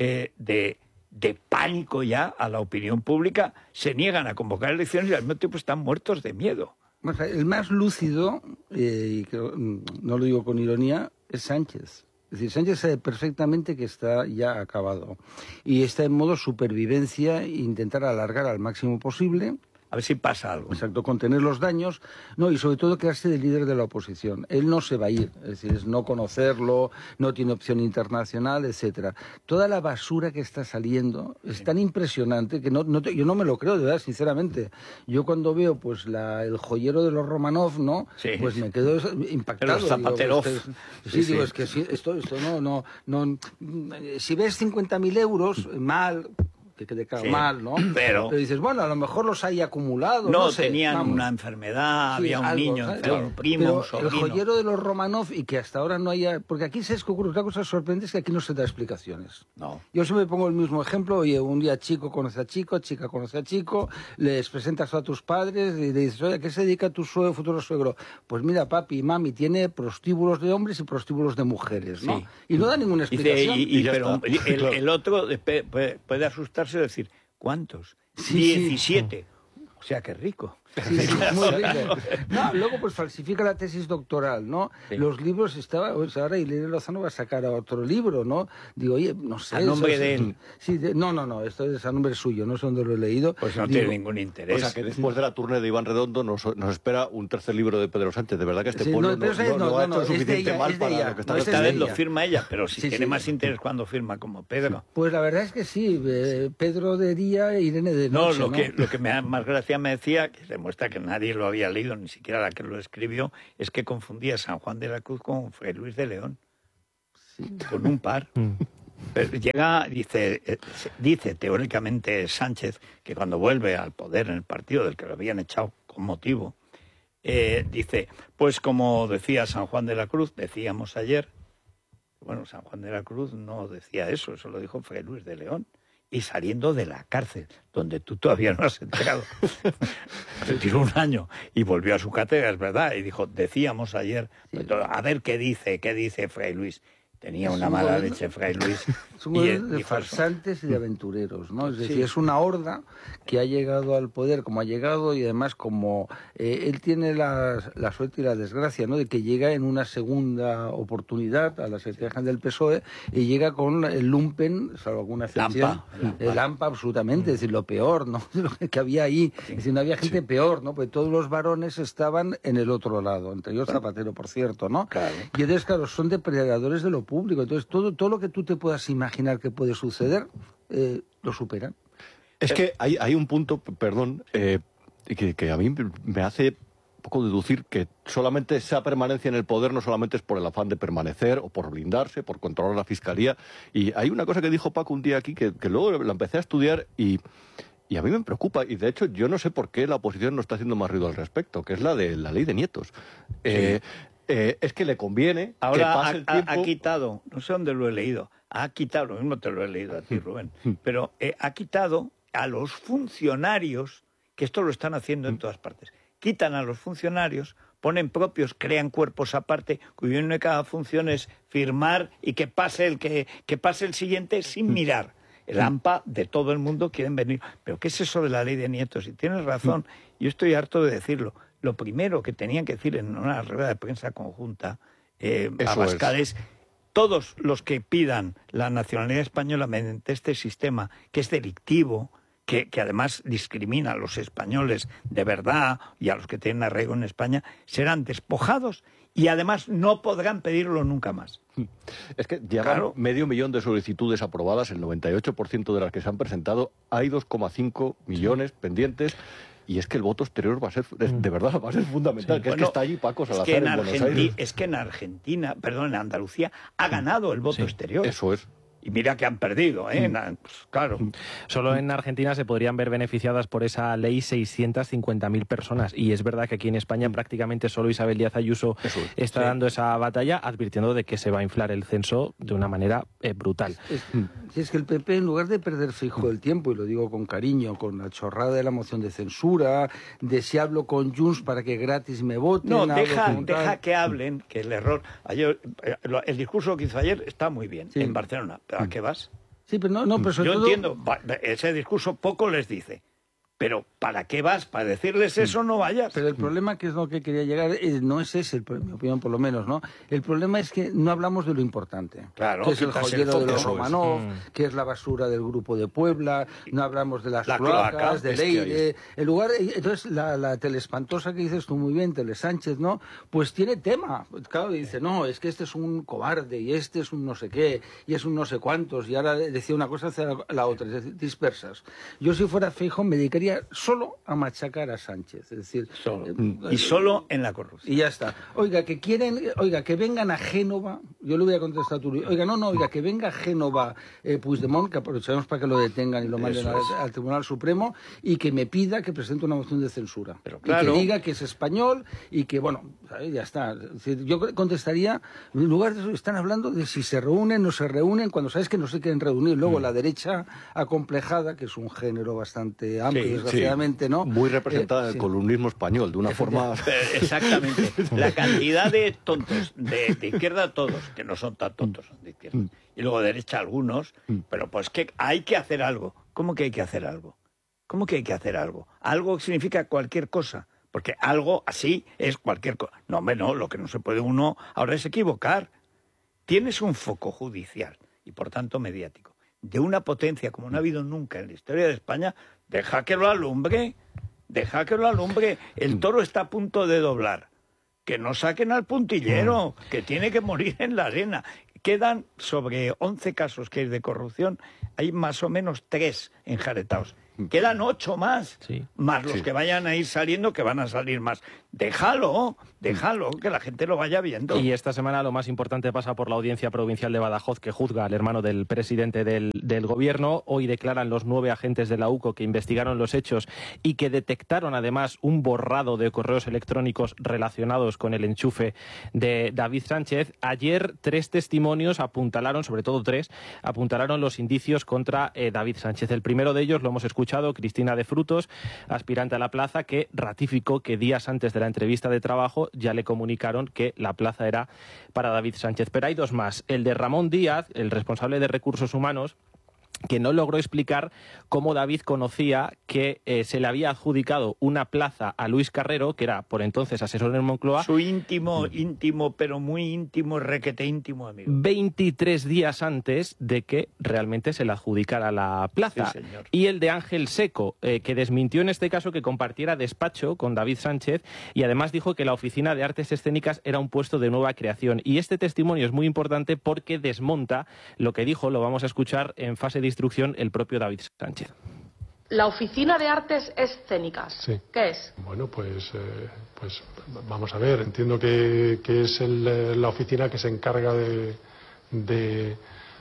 de pánico ya a la opinión pública. Se niegan a convocar elecciones y al mismo tiempo están muertos de miedo. El más lúcido, y no lo digo con ironía, es Sánchez. Es decir, Sánchez sabe perfectamente que está ya acabado. Y está en modo supervivencia e intentar alargar al máximo posible. A ver si pasa algo. Exacto, contener los daños, y sobre todo quedarse de líder de la oposición. Él no se va a ir, es decir, es no conocerlo, no tiene opción internacional, etcétera. Toda la basura que está saliendo es tan impresionante que yo no me lo creo, de verdad, sinceramente. Yo cuando veo pues el joyero de los Romanov, pues me quedo impactado. Los Zapaterov. Digo, es que esto no. Si ves 50.000 euros, mal... que quede claro, mal, ¿no? Pero dices, bueno, a lo mejor los hay acumulados. No, sé, tenían vamos. una enfermedad, Sí, había un algo, niño, ¿sabes? un primo, Pero un sobrino. el joyero de los Romanov, y que hasta ahora no haya... Porque aquí se ocurre una cosa sorprendente, es que aquí no se da explicaciones. No. Yo siempre pongo el mismo ejemplo, oye, un día chico conoce a chico, chica conoce a chico, les presentas a tus padres y le dices, oye, ¿a qué se dedica tu futuro suegro? Pues mira, papi y mami, tiene prostíbulos de hombres y prostíbulos de mujeres, ¿no? Sí. Y no da ninguna explicación. Pero el otro puede asustarse y decir, ¿cuántos? Sí, 17. O sea, qué rico. Sí, muy rico. No, luego pues falsifica la tesis doctoral, ¿no? Sí. Los libros pues ahora Irene Lozano va a sacar otro libro, ¿no? Digo, oye, no sé. A nombre de él. Sí, no, esto es a nombre suyo, no sé dónde lo he leído. Pues no tiene ningún interés. O sea, que después de la tournée de Iván Redondo nos espera un tercer libro de Pedro Sánchez. De verdad que este pueblo no ha hecho suficiente mal para lo que está Esta vez lo firma ella, pero si tiene más interés cuando firma como Pedro. Pues la verdad es que sí, Pedro de día, Irene de noche. No, lo que más gracia me decía, que demuestra que nadie lo había leído, ni siquiera la que lo escribió, es que confundía San Juan de la Cruz con Fray Luis de León. Sí. Con un par. Pero llega, dice teóricamente Sánchez, que cuando vuelve al poder en el partido del que lo habían echado con motivo, dice, pues como decía San Juan de la Cruz, decíamos ayer, bueno, San Juan de la Cruz no decía eso lo dijo Fray Luis de León. Y saliendo de la cárcel, donde tú todavía no has entrado, retiró un año y volvió a su cátedra, es verdad, y dijo, decíamos ayer, a ver qué dice Fray Luis. Tenía una mala leche Fray Luis. Es un modelo de farsantes y de aventureros, ¿no? Es decir, es una horda que ha llegado al poder como ha llegado y además como él tiene la suerte y la desgracia, ¿no? De que llega en una segunda oportunidad a la Secretaría General del PSOE y llega con el lumpen, salvo alguna excepción. Lampa, absolutamente, es decir, lo peor, ¿no? Que había ahí. Es decir, no había gente peor, ¿no? Porque todos los varones estaban en el otro lado, entre ellos Zapatero, por cierto, ¿no? Claro. Y entonces, claro, son depredadores de lo público. Entonces, todo lo que tú te puedas imaginar que puede suceder, lo superan. Es que hay un punto, perdón, que a mí me hace poco deducir que solamente esa permanencia en el poder no solamente es por el afán de permanecer o por blindarse, por controlar la fiscalía. Y hay una cosa que dijo Paco un día aquí que luego la empecé a estudiar y a mí me preocupa, y de hecho yo no sé por qué la oposición no está haciendo más ruido al respecto, que es la de la ley de nietos. Es que le conviene ahora que pase el tiempo... ha quitado, no sé dónde lo he leído, ha quitado, lo mismo te lo he leído a ti, Rubén, pero ha quitado a los funcionarios, que esto lo están haciendo en todas partes, quitan a los funcionarios, ponen propios, crean cuerpos aparte, cuya única función es firmar y que pase el siguiente sin mirar. El AMPA de todo el mundo quieren venir. ¿Pero qué es eso de la ley de nietos? Y tienes razón, yo estoy harto de decirlo. Lo primero que tenían que decir en una rueda de prensa conjunta, Abascal, es todos los que pidan la nacionalidad española mediante este sistema, que es delictivo, que además discrimina a los españoles de verdad y a los que tienen arraigo en España, serán despojados y además no podrán pedirlo nunca más. Es que llevan 500.000 de solicitudes aprobadas, el 98% de las que se han presentado, hay 2,5 millones pendientes. Y es que el voto exterior va a ser, de verdad, va a ser fundamental. Sí. Que bueno, es que está allí Paco Salazar en Buenos Aires. Es que en Argentina, perdón, en Andalucía, ha ganado el voto exterior. Eso es. Y mira que han perdido, ¿eh? Pues, claro. Solo en Argentina se podrían ver beneficiadas por esa ley 650.000 personas. Y es verdad que aquí en España prácticamente solo Isabel Díaz Ayuso está dando esa batalla, advirtiendo de que se va a inflar el censo de una manera brutal. Es que el PP, en lugar de perder fijo el tiempo, y lo digo con cariño, con la chorrada de la moción de censura, de si hablo con Junts para que gratis me voten... No, deja que hablen, que el error... Ayer, el discurso que hizo ayer está muy bien, en Barcelona. ¿A qué vas? Sí, pero no, pero sobre yo todo... entiendo, ese discurso poco les dice. Pero ¿para qué vas? Para decirles eso no vayas. Pero el problema, que es lo que quería llegar, no es ese, en mi opinión por lo menos, ¿no? El problema es que no hablamos de lo importante. Claro, que es el joyero de los Romanov, que es la basura del Grupo de Puebla, no hablamos de las cloacas, de Leire, el lugar... Entonces, la teleespantosa que dices tú muy bien, Telesánchez, ¿no? Pues tiene tema. Claro, dice, no, es que este es un cobarde, y este es un no sé qué, y es un no sé cuántos, y ahora decía una cosa hacia la otra, es decir, dispersas. Yo si fuera Feijóo me dedicaría dedicaría solo a machacar a Sánchez. Es decir, y solo en la corrupción. Y ya está. Oiga, que vengan a Génova, yo le voy a contestar a Turín. Oiga, que venga a Génova Puigdemont, que aprovecharemos para que lo detengan y lo manden al Tribunal Supremo, y que me pida que presente una moción de censura. Pero claro, y que diga que es español y que, bueno, ¿sabes? Ya está. Es decir, yo contestaría, en lugar de eso, están hablando de si se reúnen, no se reúnen, cuando sabes que no se quieren reunir. Luego la derecha acomplejada, que es un género bastante amplio, desgraciadamente, ¿no? Muy representada en el columnismo español, de una forma... Exactamente. La cantidad de tontos, de izquierda todos, que no son tan tontos, son de izquierda, y luego de derecha algunos, pero pues que hay que hacer algo. ¿Cómo que hay que hacer algo? ¿Cómo que hay que hacer algo? Algo significa cualquier cosa, porque algo así es cualquier cosa. No, hombre, no, lo que no se puede uno ahora es equivocar. Tienes un foco judicial y por tanto mediático de una potencia como no ha habido nunca en la historia de España. Deja que lo alumbre, el toro está a punto de doblar, que no saquen al puntillero, que tiene que morir en la arena. Quedan sobre 11 casos que hay de corrupción, hay más o menos 3 enjaretados. Quedan 8 más, más los que vayan a ir saliendo, que van a salir más. Déjalo, que la gente lo vaya viendo. Y esta semana lo más importante pasa por la Audiencia Provincial de Badajoz, que juzga al hermano del presidente del gobierno. Hoy declaran los 9 agentes de la UCO que investigaron los hechos y que detectaron además un borrado de correos electrónicos relacionados con el enchufe de David Sánchez. Ayer 3 testimonios apuntalaron, sobre todo 3, apuntalaron los indicios contra David Sánchez. El primero de ellos lo hemos escuchado, Cristina de Frutos, aspirante a la plaza, que ratificó que días antes de la entrevista de trabajo ya le comunicaron que la plaza era para David Sánchez. Pero hay 2 más. El de Ramón Díaz, el responsable de Recursos Humanos, que no logró explicar cómo David conocía que se le había adjudicado una plaza a Luis Carrero, que era por entonces asesor en Moncloa. Su íntimo, pero muy íntimo, requete íntimo amigo. 23 días antes de que realmente se le adjudicara la plaza. Sí, señor. Y el de Ángel Seco, que desmintió en este caso que compartiera despacho con David Sánchez y además dijo que la Oficina de Artes Escénicas era un puesto de nueva creación. Y este testimonio es muy importante porque desmonta lo que dijo, lo vamos a escuchar en fase de instrucción, el propio David Sánchez. La Oficina de Artes Escénicas, sí. ¿Qué es? Bueno, pues vamos a ver, entiendo que es la oficina que se encarga de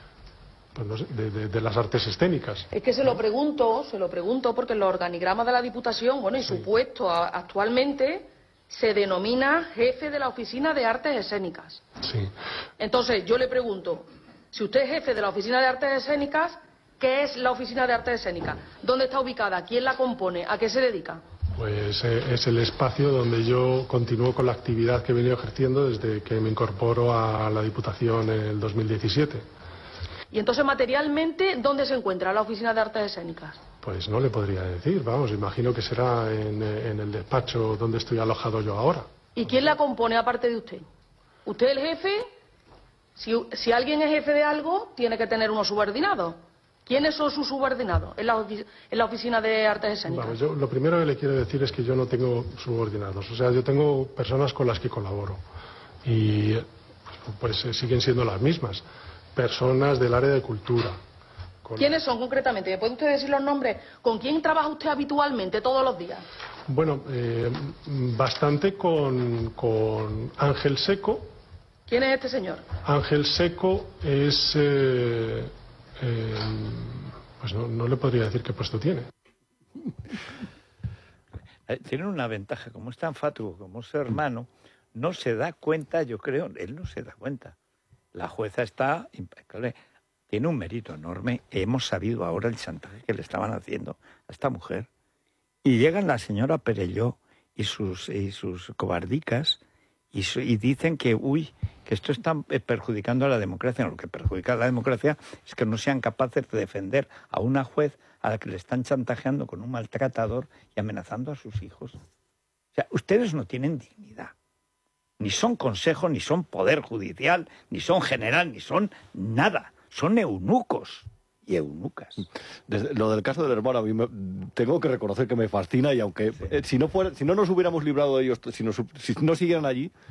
las artes escénicas. Es que se lo pregunto porque en los organigramas de la Diputación, bueno, y su puesto actualmente se denomina jefe de la Oficina de Artes Escénicas. Sí. Entonces, yo le pregunto, si usted es jefe de la Oficina de Artes Escénicas, ¿qué es la Oficina de Artes Escénicas? ¿Dónde está ubicada? ¿Quién la compone? ¿A qué se dedica? Pues es el espacio donde yo continúo con la actividad que he venido ejerciendo desde que me incorporo a la Diputación en el 2017. Y entonces, materialmente, ¿dónde se encuentra la Oficina de Artes Escénicas? Pues no le podría decir, vamos, imagino que será en el despacho donde estoy alojado yo ahora. ¿Y quién la compone aparte de usted? ¿Usted es el jefe? Si alguien es jefe de algo, tiene que tener unos subordinados. ¿Quiénes son sus subordinados en la Oficina de Artes Escénicas? Vamos, yo lo primero que le quiero decir es que yo no tengo subordinados. O sea, yo tengo personas con las que colaboro. Y pues siguen siendo las mismas. Personas del área de cultura. ¿Quiénes son concretamente? ¿Me puede usted decir los nombres? ¿Con quién trabaja usted habitualmente todos los días? Bueno, bastante con Ángel Seco. ¿Quién es este señor? Ángel Seco es... pues no le podría decir qué puesto tiene. Tiene una ventaja, como es tan fatuo, como es su hermano, no se da cuenta, yo creo, él no se da cuenta. La jueza está impecable, tiene un mérito enorme. Hemos sabido ahora el chantaje que le estaban haciendo a esta mujer. Y llegan la señora Perelló y sus cobardicas y dicen que esto está perjudicando a la democracia. Lo que perjudica a la democracia es que no sean capaces de defender a una juez a la que le están chantajeando con un maltratador y amenazando a sus hijos. O sea, ustedes no tienen dignidad. Ni son consejo, ni son poder judicial, ni son general, ni son nada. Son eunucos y eunucas. Lo del caso del hermano, a mí tengo que reconocer que me fascina y aunque si no nos hubiéramos librado de ellos, si no siguieran allí,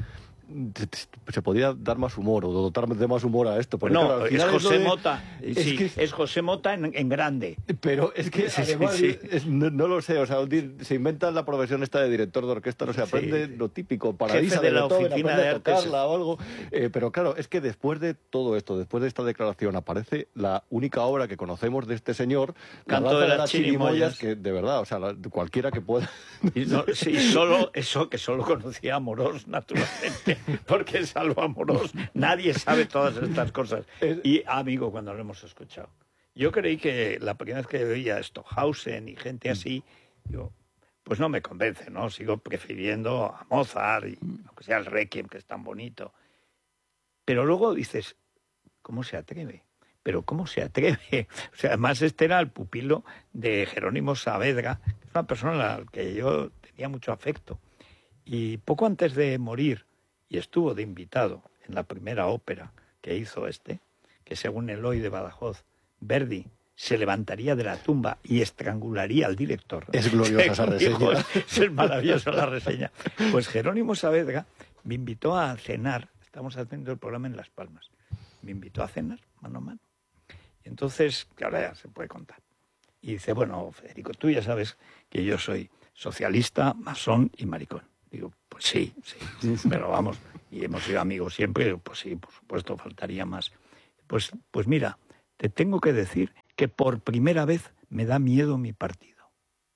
se podía dar más humor o dotar de más humor a esto. Pues no, claro, es José Mota. Es José Mota en grande. Pero es que además, no lo sé, o sea, se inventa la profesión esta de director de orquesta, no se aprende lo típico, Paradisa de la Beethoven, oficina de artes o algo. Pero claro, es que después de todo esto, después de esta declaración, aparece la única obra que conocemos de este señor, Canto de las Chirimoyas, que de verdad, o sea, cualquiera que pueda. Solo eso, que solo conocía a Amorós, naturalmente, porque salvo Amorós, nadie sabe todas estas cosas. Y, amigo, cuando lo hemos escuchado, yo creí que la primera vez que veía Stockhausen y gente así, digo, pues no me convence, ¿no? Sigo prefiriendo a Mozart, y aunque sea el Requiem, que es tan bonito. Pero luego dices, ¿cómo se atreve? Pero ¿cómo se atreve? O sea, además este era el pupilo de Jerónimo Saavedra, que es una persona a la que yo tenía mucho afecto. Y poco antes de morir, y estuvo de invitado en la primera ópera que hizo que según Eloy de Badajoz, Verdi se levantaría de la tumba y estrangularía al director. Es gloriosa esa reseña. Es maravillosa la reseña. Pues Jerónimo Saavedra me invitó a cenar, estamos haciendo el programa en Las Palmas, me invitó a cenar, mano a mano. Y entonces, que ahora ya se puede contar. Y dice, bueno, Federico, tú ya sabes que yo soy socialista, masón y maricón. Digo, pues sí, pero vamos, y hemos sido amigos siempre. Pues sí, por supuesto, faltaría más. Pues mira, te tengo que decir que por primera vez me da miedo mi partido.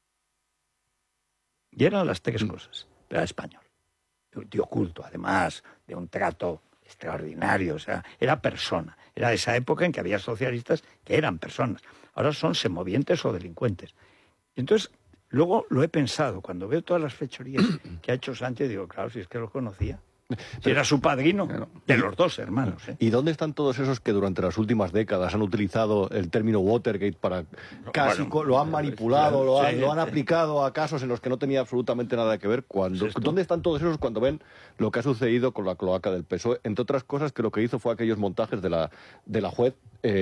Y eran las tres cosas, pero era español. Un tío culto, además, de un trato extraordinario, o sea, era persona. Era esa época en que había socialistas que eran personas. Ahora son semovientes o delincuentes. Y entonces, luego lo he pensado, cuando veo todas las fechorías que ha hecho Sánchez, digo, claro, si es que lo conocía. Si era su padrino, de los dos hermanos. ¿Y dónde están todos esos que durante las últimas décadas han utilizado el término Watergate para casi lo han manipulado, lo han aplicado a casos en los que no tenía absolutamente nada que ver? ¿Dónde están todos esos cuando ven lo que ha sucedido con la cloaca del PSOE? Entre otras cosas, que lo que hizo fue aquellos montajes de la juez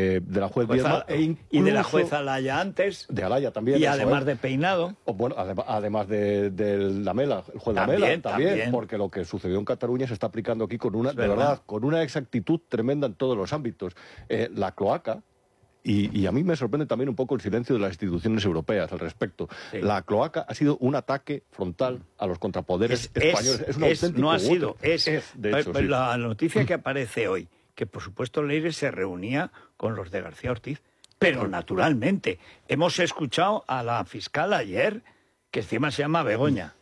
Viedma, y de la juez Alaya antes. De Alaya también. Y además de Peinado. Bueno, además de Lamela, el juez Lamela también, porque lo que sucedió en Cataluña se está aplicando aquí con una exactitud tremenda en todos los ámbitos. La cloaca, y a mí me sorprende también un poco el silencio de las instituciones europeas al respecto. Sí. La cloaca ha sido un ataque frontal a los contrapoderes españoles. Es un auténtico no ha sido, de hecho, sí. La noticia que aparece hoy, que por supuesto Leire se reunía con los de García Ortiz, pero naturalmente hemos escuchado a la fiscal ayer, que encima se llama Begoña.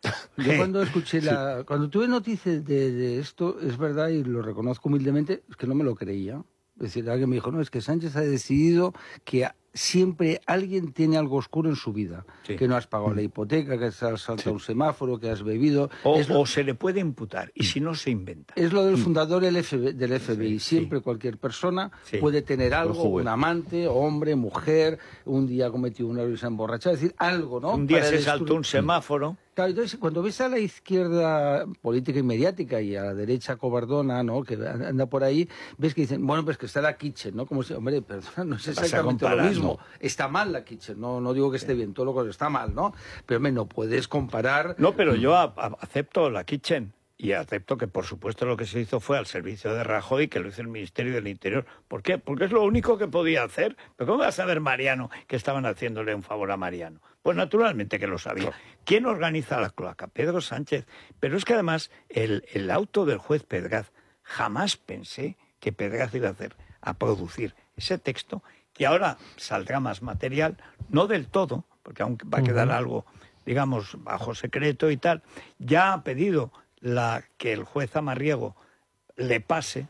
Yo cuando escuché cuando tuve noticias de esto, es verdad, y lo reconozco humildemente, es que no me lo creía. Es decir, alguien me dijo, no, es que Sánchez ha decidido que siempre alguien tiene algo oscuro en su vida. Sí. Que no has pagado la hipoteca, que has saltado un semáforo, que has bebido. O se le puede imputar, y si no se inventa. Es lo del fundador del FBI. Siempre cualquier persona puede tener algo, un amante, hombre, mujer, un día cometió un error y se ha emborrachado, es decir, algo, ¿no? Un día se saltó un semáforo. Claro, entonces cuando ves a la izquierda política y mediática y a la derecha cobardona, ¿no?, que anda por ahí, ves que dicen, bueno, pues que está la Kitchen, ¿no? Como si, hombre, perdona, no es exactamente lo mismo. Está mal la Kitchen, no digo que esté bien, todo lo que está mal, ¿no? Pero hombre, no puedes comparar. No, pero yo acepto la Kitchen. Y acepto que, por supuesto, lo que se hizo fue al servicio de Rajoy, que lo hizo el Ministerio del Interior. ¿Por qué? Porque es lo único que podía hacer. ¿Pero cómo va a saber Mariano que estaban haciéndole un favor a Mariano? Pues naturalmente que lo sabía. ¿Quién organiza la cloaca? Pedro Sánchez. Pero es que además el auto del juez Pedraz, jamás pensé que Pedraz iba a producir ese texto, que ahora saldrá más material, no del todo, porque aún va a quedar algo, digamos, bajo secreto y tal. Ya ha pedido que el juez Amarriego le pase,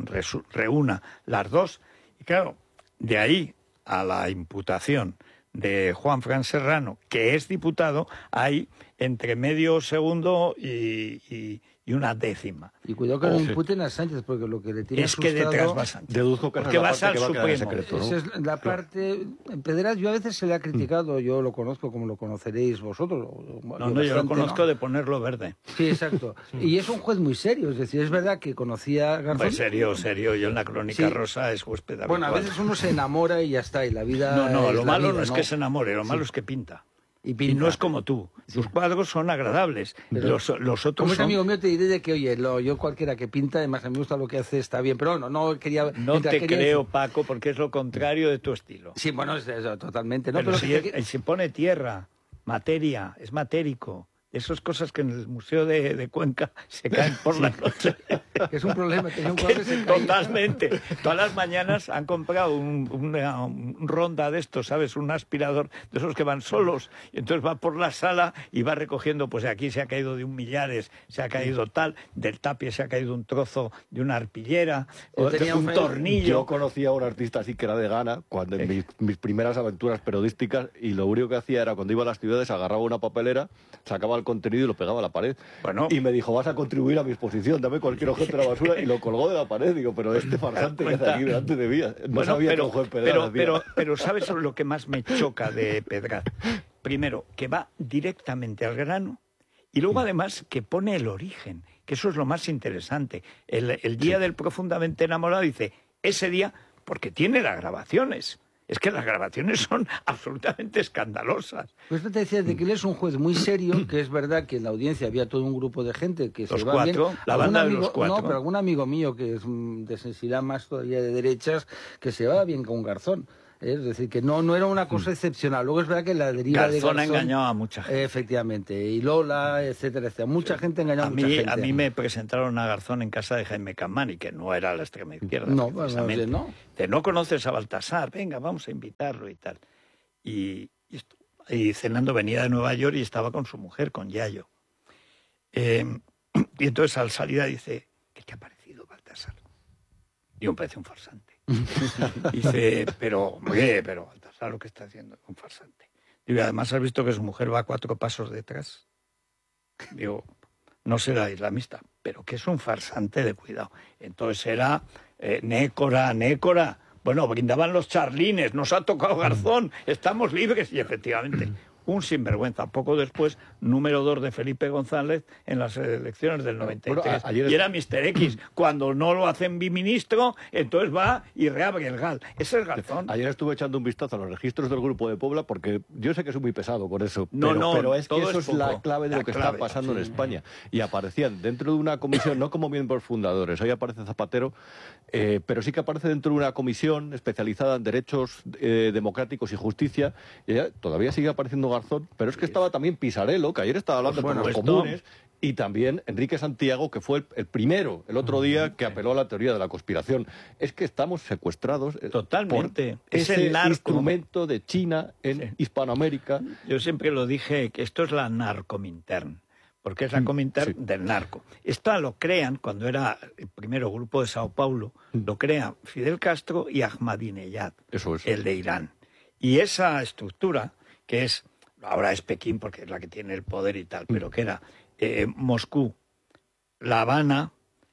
reúna las dos. Y claro, de ahí a la imputación de Juanfran Serrano, que es diputado, hay entre medio segundo y una décima. Y cuidado que no imputen a Sánchez, porque lo que le tiene asustado... Es que detrás va Sánchez. Deduzco que porque vas al Supremo. Secreto, ¿no? Esa es la parte... Pedraz, yo a veces se le ha criticado, yo lo conozco como lo conoceréis vosotros. No, yo lo conozco de ponerlo verde. Sí, exacto. Y es un juez muy serio, es decir, es verdad que conocía a Garzón. Pues serio. Yo en la Crónica Rosa es huésped habitual. Bueno, a veces uno se enamora y ya está, y la vida... No, lo malo no es que se enamore, lo malo es que pinta. Y no es como tú. Tus cuadros son agradables. Los otros como es son... amigo mío te diré de que, oye, yo cualquiera que pinta, además a mí me gusta lo que hace, está bien. Pero no quería... No te creo, Paco, porque es lo contrario de tu estilo. Sí, bueno, es totalmente. ¿no? Pero si se pone tierra, materia, es matérico. Esas cosas que en el Museo de Cuenca se caen por la noche. Es un problema, tenía un cuadro que se caía. Totalmente. Todas las mañanas han comprado un ronda de estos, ¿sabes? Un aspirador de esos que van solos. Y entonces va por la sala y va recogiendo, pues aquí se ha caído de un Millares, se ha caído tal, del tapie se ha caído un trozo de una arpillera, o de un tornillo. Yo conocí a un artista así que era de Ghana, cuando en mis primeras aventuras periodísticas, y lo único que hacía era, cuando iba a las ciudades, agarraba una papelera, sacaba el contenido y lo pegaba a la pared. Bueno. Y me dijo, vas a contribuir a mi exposición, dame cualquier objeto de la basura, y lo colgó de la pared. Digo, pero este farsante que hace aquí delante de mí, no sabía que un juez Pedraz pero ¿sabes lo que más me choca de Pedraz? Primero, que va directamente al grano, y luego además que pone el origen, que eso es lo más interesante. El día del profundamente enamorado dice, ese día, porque tiene las grabaciones. Es que las grabaciones son absolutamente escandalosas. Pues te decía de que él es un juez muy serio, que es verdad que en la audiencia había todo un grupo de gente que los se va cuatro, bien. La banda de los cuatro. No, pero algún amigo mío que es de sensibilidad más todavía de derechas, que se va bien con Garzón. Es decir, que no era una cosa excepcional. Luego es verdad que la deriva de Garzón ha engañado a mucha gente. Efectivamente. Y Lola, etcétera, etcétera. Mucha gente ha engañado a mucha gente. A mí me presentaron a Garzón en casa de Jaime Campani, que no era la extrema izquierda. No, precisamente. No conoces a Baltasar, venga, vamos a invitarlo y tal. Y cenando venía de Nueva York y estaba con su mujer, con Yayo. Y entonces al salida dice, ¿qué te ha parecido, Baltasar? Y me parece un farsante. Dice, pero Baltasar lo que está haciendo es un farsante. Digo, además has visto que su mujer va 4 pasos detrás. Digo, no será islamista, pero que es un farsante de cuidado. Entonces era Nécora. Bueno, brindaban los charlines, nos ha tocado Garzón, estamos libres. Y efectivamente, un sinvergüenza. Poco después, número 2 de Felipe González en las elecciones del 93. Bueno, y era Mr. X. Cuando no lo hacen biministro, entonces va y reabre el GAL. Ese es Garzón. Ayer estuve echando un vistazo a los registros del Grupo de Puebla, porque yo sé que soy muy pesado con eso, pero es que eso es la clave de lo que está pasando en España. Y aparecían dentro de una comisión, no como miembros fundadores, ahí aparece Zapatero, pero sí que aparece dentro de una comisión especializada en derechos democráticos y justicia, y todavía sigue apareciendo Garzón, pero es que estaba también Pisarello, que ayer estaba hablando por los comunes, y también Enrique Santiago, que fue el primero, el otro día, que apeló a la teoría de la conspiración. Es que estamos secuestrados totalmente. Por ese instrumento de China en Hispanoamérica. Yo siempre lo dije, que esto es la narcomintern, porque es la Comintern del narco. Esta lo crean, cuando era el primero grupo de Sao Paulo, lo crean Fidel Castro y Ahmadinejad, el de Irán. Y esa estructura, que es... Ahora es Pekín porque es la que tiene el poder y tal, pero que era Moscú, La Habana,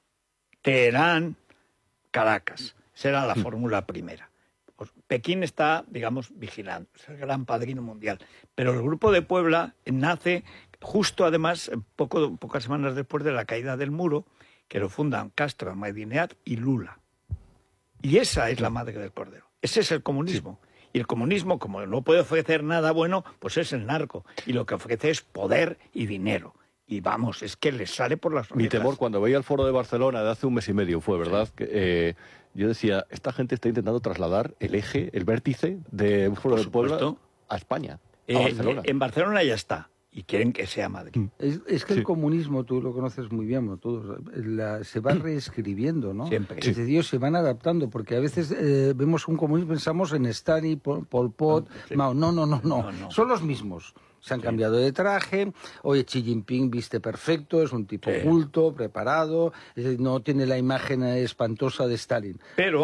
Teherán, Caracas. Esa era la fórmula primera. Pues Pekín está, digamos, vigilando, es el gran padrino mundial. Pero el Grupo de Puebla nace justo, además, pocas semanas después de la caída del muro, que lo fundan Castro, Ahmadinejad y Lula. Y esa es la madre del cordero. Ese es el comunismo. Sí. Y el comunismo, como no puede ofrecer nada bueno, pues es el narco. Y lo que ofrece es poder y dinero. Y vamos, es que les sale por las orejas. Mi temor, cuando veía el foro de Barcelona de hace un mes y medio, fue, ¿verdad? Sí. Que, yo decía, esta gente está intentando trasladar el eje, el vértice de un foro de Puebla a España, a Barcelona. En Barcelona ya está. Y quieren que sea Madrid. Es que el comunismo, tú lo conoces muy bien, todos, se va reescribiendo, ¿no? Siempre. Es decir, ellos se van adaptando, porque a veces vemos un comunismo, pensamos en Stalin, Pol Pot, Mao. No. Son los mismos. Se han cambiado de traje. Oye, Xi Jinping viste perfecto, es un tipo culto, preparado, no tiene la imagen espantosa de Stalin. Pero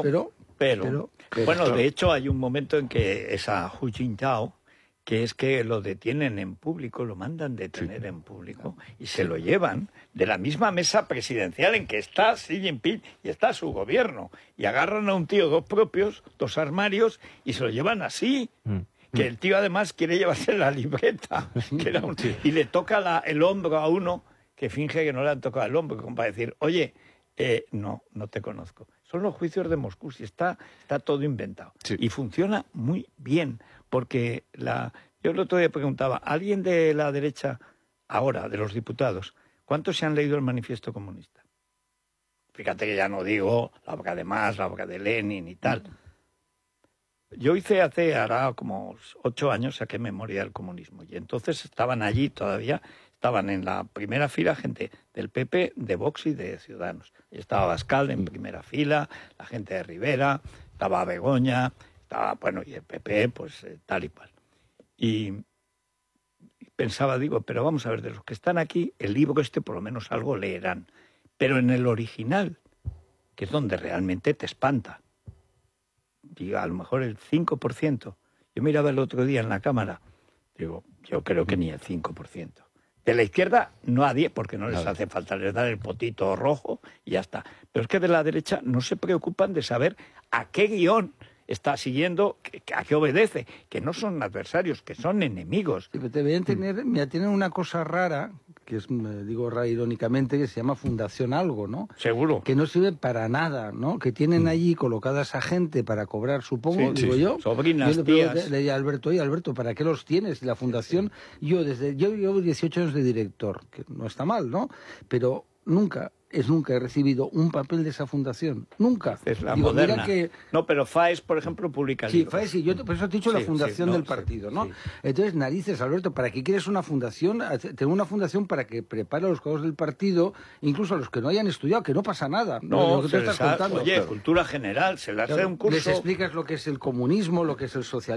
bueno, de hecho hay un momento en que esa Hu Jintao, que es que lo detienen en público, lo mandan detener en público y se lo llevan de la misma mesa presidencial en que está Xi Jinping y está su gobierno. Y agarran a un tío, 2 propios, 2 armarios, y se lo llevan así. Que el tío además quiere llevarse la libreta. Y le toca el hombro a uno que finge que no le han tocado el hombro, como para decir, oye, no te conozco. Son los juicios de Moscú, si está todo inventado. Sí. Y funciona muy bien, porque Yo el otro día preguntaba, ¿alguien de la derecha, ahora, de los diputados, cuántos se han leído el Manifiesto Comunista? Fíjate que ya no digo la obra de Marx, la obra de Lenin y tal. Yo hará como 8 años, saqué Memoria del Comunismo. Y entonces estaban allí todavía, estaban en la primera fila gente del PP, de Vox y de Ciudadanos. Y estaba Abascal en primera fila, la gente de Rivera, estaba Begoña, estaba, bueno, y el PP, pues tal y cual. Y pensaba, digo, pero vamos a ver, de los que están aquí, el libro por lo menos algo leerán. Pero en el original, que es donde realmente te espanta, digo, a lo mejor el 5%. Yo miraba el otro día en la cámara, digo, yo creo que ni el 5%. De la izquierda no a 10, porque no les hace falta, les dan el potito rojo y ya está. Pero es que de la derecha no se preocupan de saber a qué guión está siguiendo, a qué obedece, que no son adversarios, que son enemigos. Sí, pero deben tener, mira, tienen una cosa rara, que es, digo rara irónicamente, que se llama Fundación Algo, ¿no? Seguro. Que no sirve para nada, ¿no? Que tienen allí colocadas a gente para cobrar, supongo, sí, digo sí. yo. Sobrinas, yo tías. Le decía a Alberto, oye, Alberto, ¿para qué los tienes? La fundación, yo llevo 18 años de director, que no está mal, ¿no? Pero nunca he recibido un papel de esa fundación. Nunca. Es la moderna. Mira que... No, pero FAES, por ejemplo, publica Sí, libros. FAES, sí. Yo por eso te he dicho la fundación del partido, ¿no? Sí. Entonces, narices, Alberto, ¿para qué quieres una fundación? Tengo una fundación para que prepare a los cuadros del partido, incluso a los que no hayan estudiado, que no pasa nada. No, lo que tú estás contando. Oye, cultura general, se le hace un curso. Les explicas lo que es el comunismo, lo que es el socialismo.